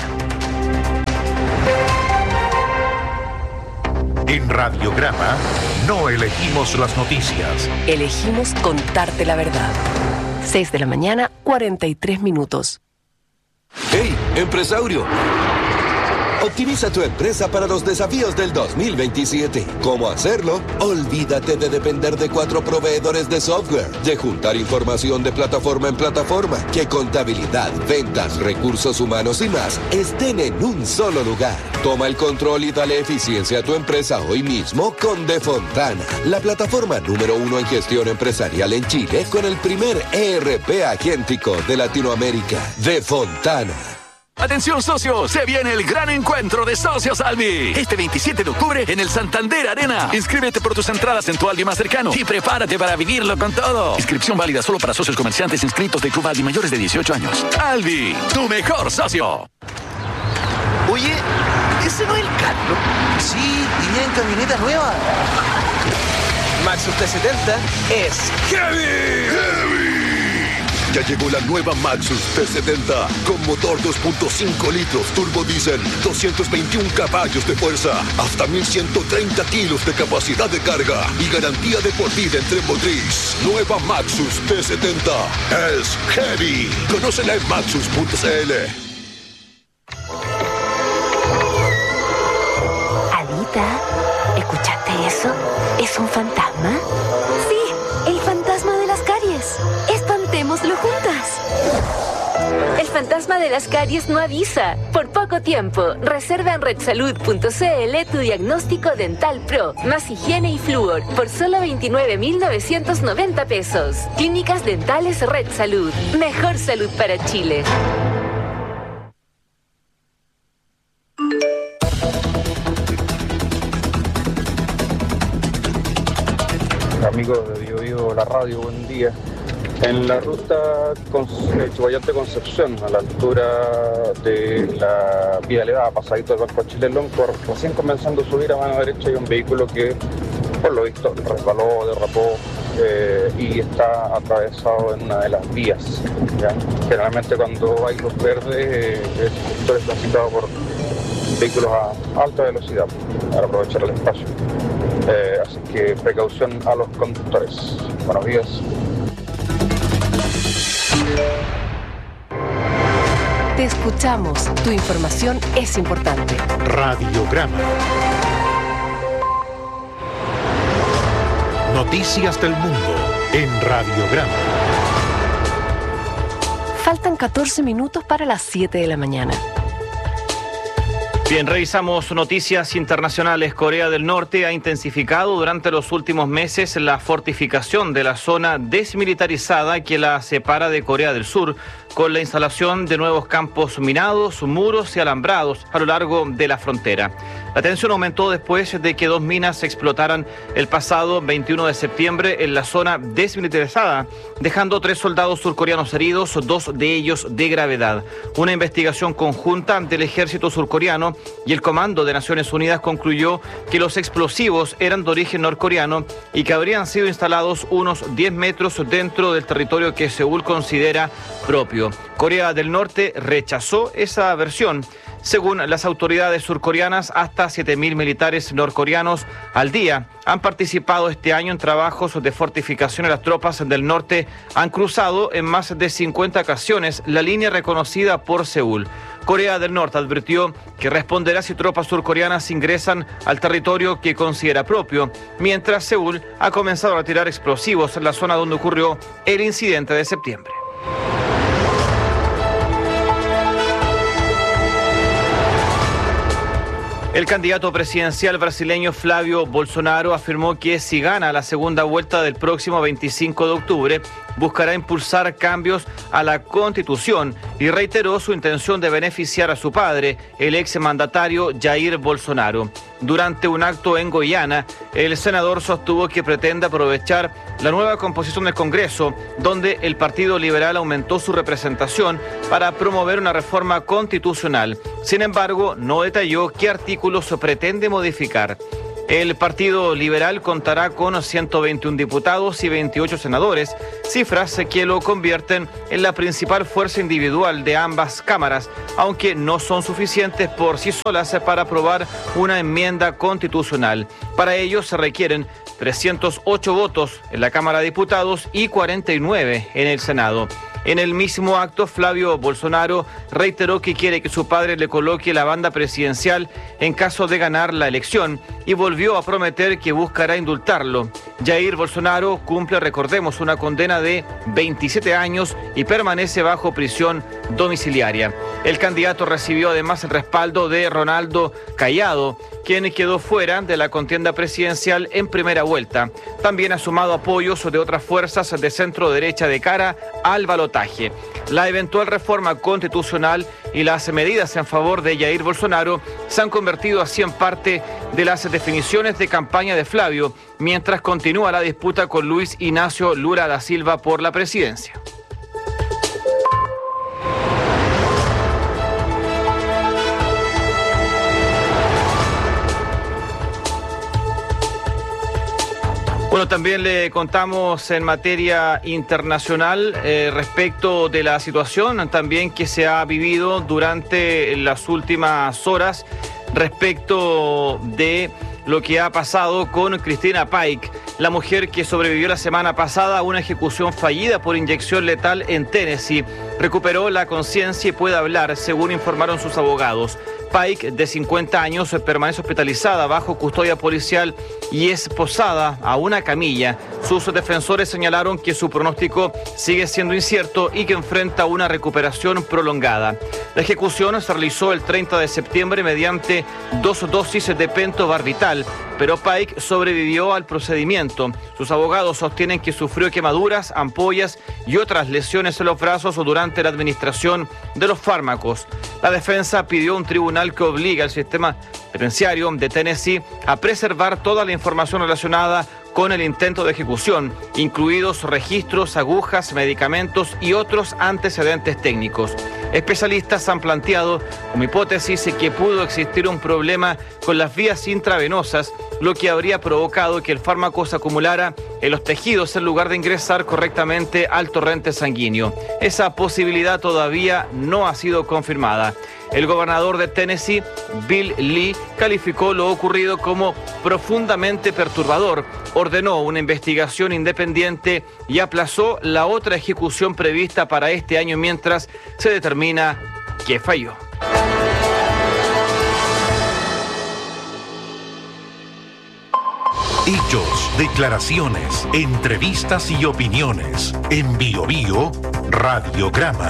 En Radiograma no elegimos las noticias. Elegimos contarte la verdad. 6 de la mañana, 43 minutos. ¡Hey, empresario! Optimiza tu empresa para los desafíos del 2027. ¿Cómo hacerlo? Olvídate de depender de 4 proveedores de software, de juntar información de plataforma en plataforma, que contabilidad, ventas, recursos humanos y más estén en un solo lugar. Toma el control y dale eficiencia a tu empresa hoy mismo con Defontana, la plataforma número 1 en gestión empresarial en Chile con el primer ERP agéntico de Latinoamérica. Defontana. Atención socios, se viene el gran encuentro de Socios Albi. Este 27 de octubre en el Santander Arena. Inscríbete por tus entradas en tu Albi más cercano y prepárate para vivirlo con todo. Inscripción válida solo para socios comerciantes inscritos de Club Albi mayores de 18 años. Albi, tu mejor socio. Oye, ¿ese no es el Carlos? Sí, y en camioneta nueva. Maxus T70 es Heavy. Ya llegó la nueva Maxus T70 con motor 2.5 litros turbo diésel, 221 caballos de fuerza, hasta 1130 kilos de capacidad de carga y garantía de por vida en tren motriz. Nueva Maxus T70 es Heavy. Conócela en maxus.cl. Alita, ¿escuchaste eso? ¿Es un fantasma? Sí, el fantasma de las caries. Espantémoslo juntas. El fantasma de las caries no avisa. Por poco tiempo, reserva en redsalud.cl tu diagnóstico dental pro, más higiene y flúor, por solo 29.990 pesos. Clínicas Dentales Red Salud. Mejor salud para Chile. Amigos de Bio Bio, la radio, buen día. En la ruta Chuballante-Concepción, a la altura de la vía elevada, pasadito del Banco Chilelón, recién comenzando a subir a mano derecha hay un vehículo que, por lo visto, resbaló, derrapó y está atravesado en una de las vías. ¿Ya? Generalmente cuando hay luz verde, el sector es transitado por vehículos a alta velocidad para aprovechar el espacio. Así que precaución a los conductores. Buenos días. Te escuchamos. Tu información es importante. Radiograma. Noticias del mundo en Radiograma. Faltan 14 minutos para las 7 de la mañana. Bien, revisamos noticias internacionales. Corea del Norte ha intensificado durante los últimos meses la fortificación de la zona desmilitarizada que la separa de Corea del Sur, con la instalación de nuevos campos minados, muros y alambrados a lo largo de la frontera. La tensión aumentó después de que 2 minas explotaran el pasado 21 de septiembre en la zona desmilitarizada, dejando 3 soldados surcoreanos heridos, 2 de ellos de gravedad. Una investigación conjunta del ejército surcoreano y el Comando de Naciones Unidas concluyó que los explosivos eran de origen norcoreano y que habrían sido instalados unos 10 metros dentro del territorio que Seúl considera propio. Corea del Norte rechazó esa versión. Según las autoridades surcoreanas, hasta 7.000 militares norcoreanos al día han participado este año en trabajos de fortificación. Las tropas del norte han cruzado en más de 50 ocasiones la línea reconocida por Seúl. Corea del Norte advirtió que responderá si tropas surcoreanas ingresan al territorio que considera propio, mientras Seúl ha comenzado a retirar explosivos en la zona donde ocurrió el incidente de septiembre. El candidato presidencial brasileño Flávio Bolsonaro afirmó que si gana la segunda vuelta del próximo 25 de octubre, buscará impulsar cambios a la Constitución y reiteró su intención de beneficiar a su padre, el exmandatario Jair Bolsonaro. Durante un acto en Goiânia, el senador sostuvo que pretende aprovechar la nueva composición del Congreso, donde el Partido Liberal aumentó su representación para promover una reforma constitucional. Sin embargo, no detalló qué artículos pretende modificar. El Partido Liberal contará con 121 diputados y 28 senadores, cifras que lo convierten en la principal fuerza individual de ambas cámaras, aunque no son suficientes por sí solas para aprobar una enmienda constitucional. Para ello se requieren 308 votos en la Cámara de Diputados y 49 en el Senado. En el mismo acto, Flávio Bolsonaro reiteró que quiere que su padre le coloque la banda presidencial en caso de ganar la elección y volvió a prometer que buscará indultarlo. Jair Bolsonaro cumple, recordemos, una condena de 27 años y permanece bajo prisión domiciliaria. El candidato recibió además el respaldo de Ronaldo Caiado, quien quedó fuera de la contienda presidencial en primera vuelta. También ha sumado apoyos de otras fuerzas de centro derecha de cara al balotaje. La eventual reforma constitucional y las medidas en favor de Jair Bolsonaro se han convertido así en parte de las definiciones de campaña de Flávio, mientras continúa la disputa con Luis Ignacio Lula da Silva por la presidencia. Bueno, también le contamos en materia internacional respecto de la situación también que se ha vivido durante las últimas horas respecto de lo que ha pasado con Christina Pike, la mujer que sobrevivió la semana pasada a una ejecución fallida por inyección letal en Tennessee. Recuperó la conciencia y puede hablar, según informaron sus abogados. Pike, de 50 años, permanece hospitalizada bajo custodia policial y es posada a una camilla. Sus defensores señalaron que su pronóstico sigue siendo incierto y que enfrenta una recuperación prolongada. La ejecución se realizó el 30 de septiembre mediante 2 dosis de pentobarbital, pero Pike sobrevivió al procedimiento. Sus abogados sostienen que sufrió quemaduras, ampollas y otras lesiones en los brazos durante la administración de los fármacos. La defensa pidió un tribunal que obliga al sistema penitenciario de Tennessee a preservar toda la información relacionada con el intento de ejecución, incluidos registros, agujas, medicamentos y otros antecedentes técnicos. Especialistas han planteado como hipótesis que pudo existir un problema con las vías intravenosas, lo que habría provocado que el fármaco se acumulara en los tejidos en lugar de ingresar correctamente al torrente sanguíneo. Esa posibilidad todavía no ha sido confirmada. El gobernador de Tennessee, Bill Lee, calificó lo ocurrido como profundamente perturbador, ordenó una investigación independiente y aplazó la otra ejecución prevista para este año mientras se determina que falló. Hechos, declaraciones, entrevistas y opiniones. En Bio Bio, Radiograma.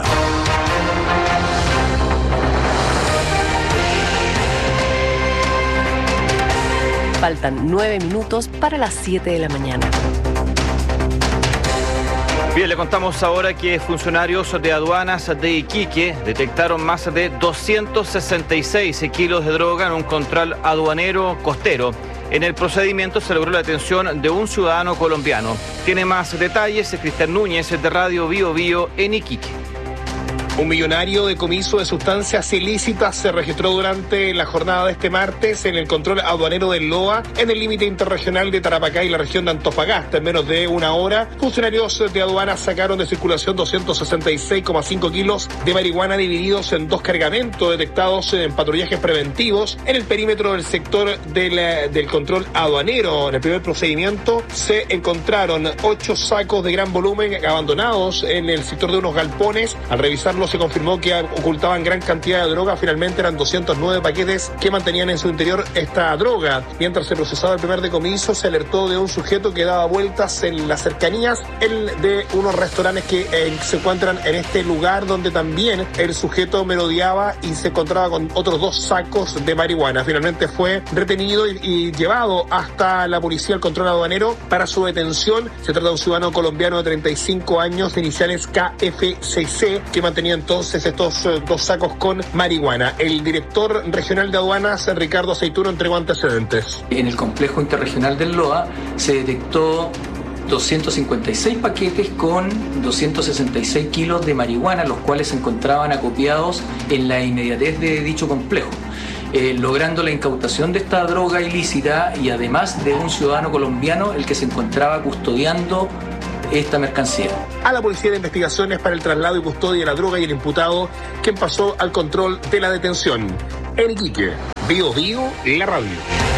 Faltan 9 minutos para las 7 de la mañana. Bien, le contamos ahora que funcionarios de aduanas de Iquique detectaron más de 266 kilos de droga en un control aduanero costero. En el procedimiento se logró la detención de un ciudadano colombiano. Tiene más detalles Cristian Núñez de Radio Bio Bio en Iquique. Un millonario decomiso de sustancias ilícitas se registró durante la jornada de este martes en el control aduanero del LOA en el límite interregional de Tarapacá y la región de Antofagasta. En menos de una hora, funcionarios de aduanas sacaron de circulación 266,5 kilos de marihuana divididos en 2 cargamentos detectados en patrullajes preventivos en el perímetro del sector del control aduanero. En el primer procedimiento se encontraron 8 sacos de gran volumen abandonados en el sector de unos galpones. Al revisarlo se confirmó que ocultaban gran cantidad de droga. Finalmente eran 209 paquetes que mantenían en su interior esta droga. Mientras se procesaba el primer decomiso, se alertó de un sujeto que daba vueltas en las cercanías de unos restaurantes que se encuentran en este lugar, donde también el sujeto merodeaba y se encontraba con otros 2 sacos de marihuana. Finalmente fue retenido y llevado hasta la policía del control aduanero para su detención. Se trata de un ciudadano colombiano de 35 años de iniciales KFCC que mantenía entonces estos 2 sacos con marihuana. El director regional de aduanas, Ricardo Aceituno, entregó antecedentes. En el complejo interregional del LOA se detectó 256 paquetes con 266 kilos de marihuana, los cuales se encontraban acopiados en la inmediatez de dicho complejo. Logrando la incautación de esta droga ilícita y además de un ciudadano colombiano el que se encontraba custodiando esta mercancía. A la Policía de Investigaciones para el traslado y custodia de la droga y el imputado, quien pasó al control de la detención. En Iquique, Bio Bio, la radio.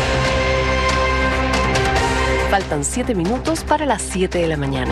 Faltan 7 minutos para las 7 de la mañana.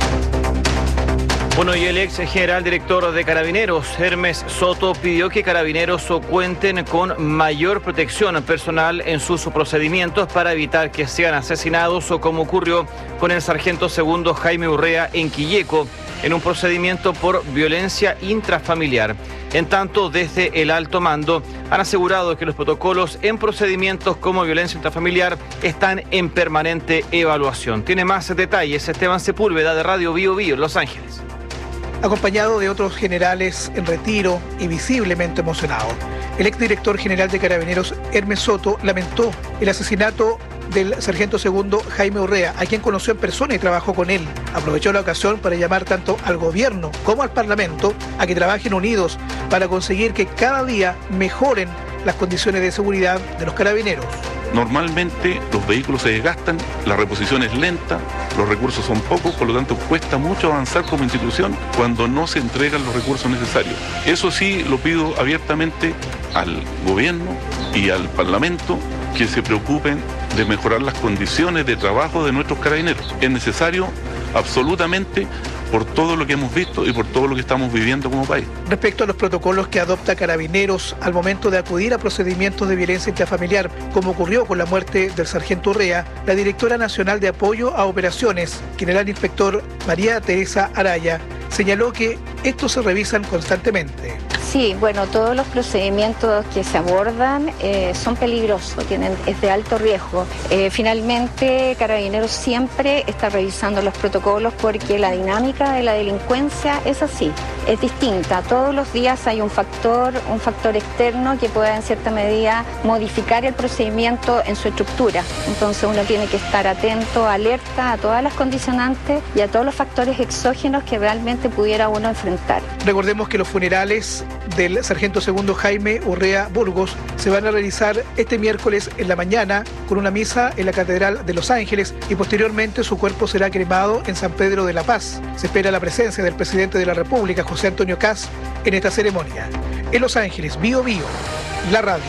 Bueno, y el ex general director de Carabineros, Hermes Soto, pidió que Carabineros cuenten con mayor protección personal en sus procedimientos para evitar que sean asesinados, o como ocurrió con el sargento segundo Jaime Urrea en Quilleco, en un procedimiento por violencia intrafamiliar. En tanto, desde el alto mando han asegurado que los protocolos en procedimientos como violencia intrafamiliar están en permanente evaluación. Tiene más detalles Esteban Sepúlveda de Radio Bio Bio en Los Ángeles. Acompañado de otros generales en retiro y visiblemente emocionado. El exdirector general de Carabineros, Hermes Soto, lamentó el asesinato del sargento segundo Jaime Urrea, a quien conoció en persona y trabajó con él. Aprovechó la ocasión para llamar tanto al gobierno como al Parlamento a que trabajen unidos para conseguir que cada día mejoren las condiciones de seguridad de los carabineros. Normalmente los vehículos se desgastan, la reposición es lenta, los recursos son pocos, por lo tanto cuesta mucho avanzar como institución cuando no se entregan los recursos necesarios. Eso sí lo pido abiertamente al gobierno y al Parlamento, que se preocupen de mejorar las condiciones de trabajo de nuestros carabineros. Es necesario absolutamente, por todo lo que hemos visto y por todo lo que estamos viviendo como país. Respecto a los protocolos que adopta Carabineros al momento de acudir a procedimientos de violencia intrafamiliar, como ocurrió con la muerte del sargento Urrea, la directora nacional de apoyo a operaciones, general inspector María Teresa Araya, señaló que estos se revisan constantemente. Sí, bueno, todos los procedimientos que se abordan son peligrosos, es de alto riesgo. Finalmente, Carabineros siempre está revisando los protocolos porque la dinámica de la delincuencia es así, es distinta. Todos los días hay un factor externo que pueda en cierta medida modificar el procedimiento en su estructura. Entonces uno tiene que estar atento, alerta a todas las condicionantes y a todos los factores exógenos que realmente pudiera uno enfrentar. Recordemos que los funerales del sargento segundo Jaime Urrea Burgos se van a realizar este miércoles en la mañana con una misa en la Catedral de Los Ángeles y posteriormente su cuerpo será cremado en San Pedro de la Paz. Se espera la presencia del presidente de la República, José Antonio Kast, en esta ceremonia. En Los Ángeles, Bio Bio, la radio.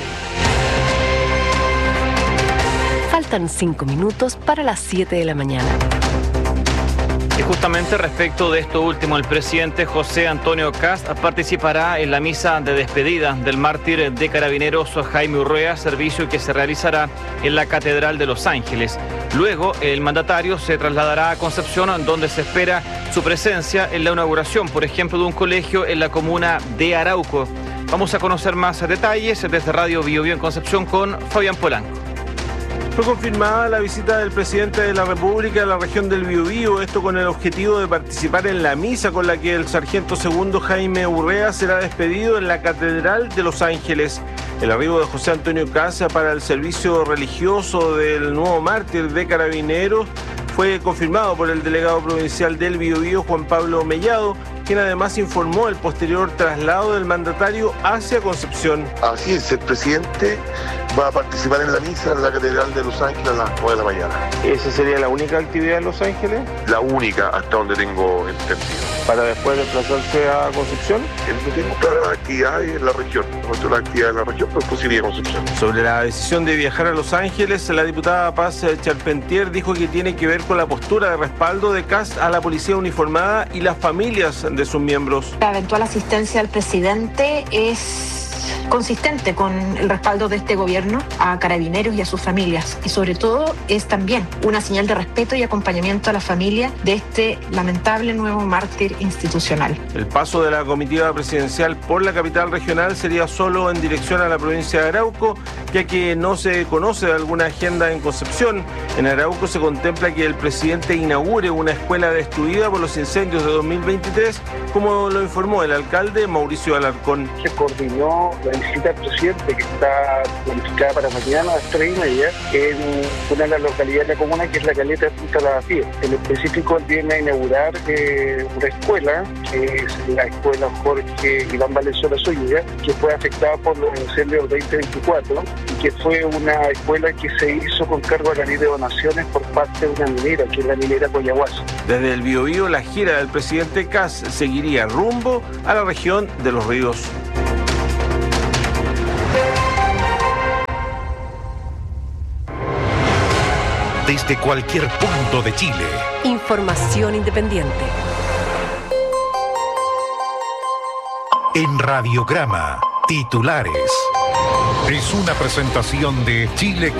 Faltan 5 minutos para las 7 de la mañana. Y justamente respecto de esto último, el presidente José Antonio Kast participará en la misa de despedida del mártir de Carabineros Jaime Urrea, servicio que se realizará en la Catedral de Los Ángeles. Luego, el mandatario se trasladará a Concepción, donde se espera su presencia en la inauguración, por ejemplo, de un colegio en la comuna de Arauco. Vamos a conocer más detalles desde Radio Bio Bio en Concepción con Fabián Polanco. Fue confirmada la visita del presidente de la República a la región del Biobío, esto con el objetivo de participar en la misa con la que el sargento segundo Jaime Urrea será despedido en la Catedral de Los Ángeles. El arribo de José Antonio Casa para el servicio religioso del nuevo mártir de Carabineros fue confirmado por el delegado provincial del Biobío, Juan Pablo Mellado, quien además informó el posterior traslado del mandatario hacia Concepción. Así es, el presidente va a participar en la misa en la Catedral de Los Ángeles a las 9 de la mañana. ¿Esa sería la única actividad en Los Ángeles? La única, hasta donde tengo entendido. ¿Para después desplazarse a Concepción? No tengo claras actividades en la región. No las actividades en la región, pero pues iría a Concepción. Sobre la decisión de viajar a Los Ángeles, la diputada Paz Charpentier dijo que tiene que ver con la postura de respaldo de Kast a la policía uniformada y las familias de sus miembros. La eventual asistencia del presidente es consistente con el respaldo de este gobierno a Carabineros y a sus familias, y sobre todo es también una señal de respeto y acompañamiento a la familia de este lamentable nuevo mártir institucional. El paso de la comitiva presidencial por la capital regional sería solo en dirección a la provincia de Arauco, ya que no se conoce de alguna agenda en Concepción. En Arauco se contempla que el presidente inaugure una escuela destruida por los incendios de 2023, como lo informó el alcalde Mauricio Alarcón. Se coordinó la visita del presidente, que está planificada para mañana a las 3:30 en una de las localidades de la comuna, que es la Caleta de Punta La Bastida. En específico, él viene a inaugurar una escuela, que es la escuela Jorge Iván Valenzuela Zúñiga, que fue afectada por los incendios del 2024, y que fue una escuela que se hizo con cargo a la ley de donaciones por parte de una minera, que es la minera Coyahuasi. Desde el Biobío, la gira del presidente Kast seguiría rumbo a la región de Los Ríos. Desde cualquier punto de Chile. Información independiente. En Radiograma, titulares. Es una presentación de Chile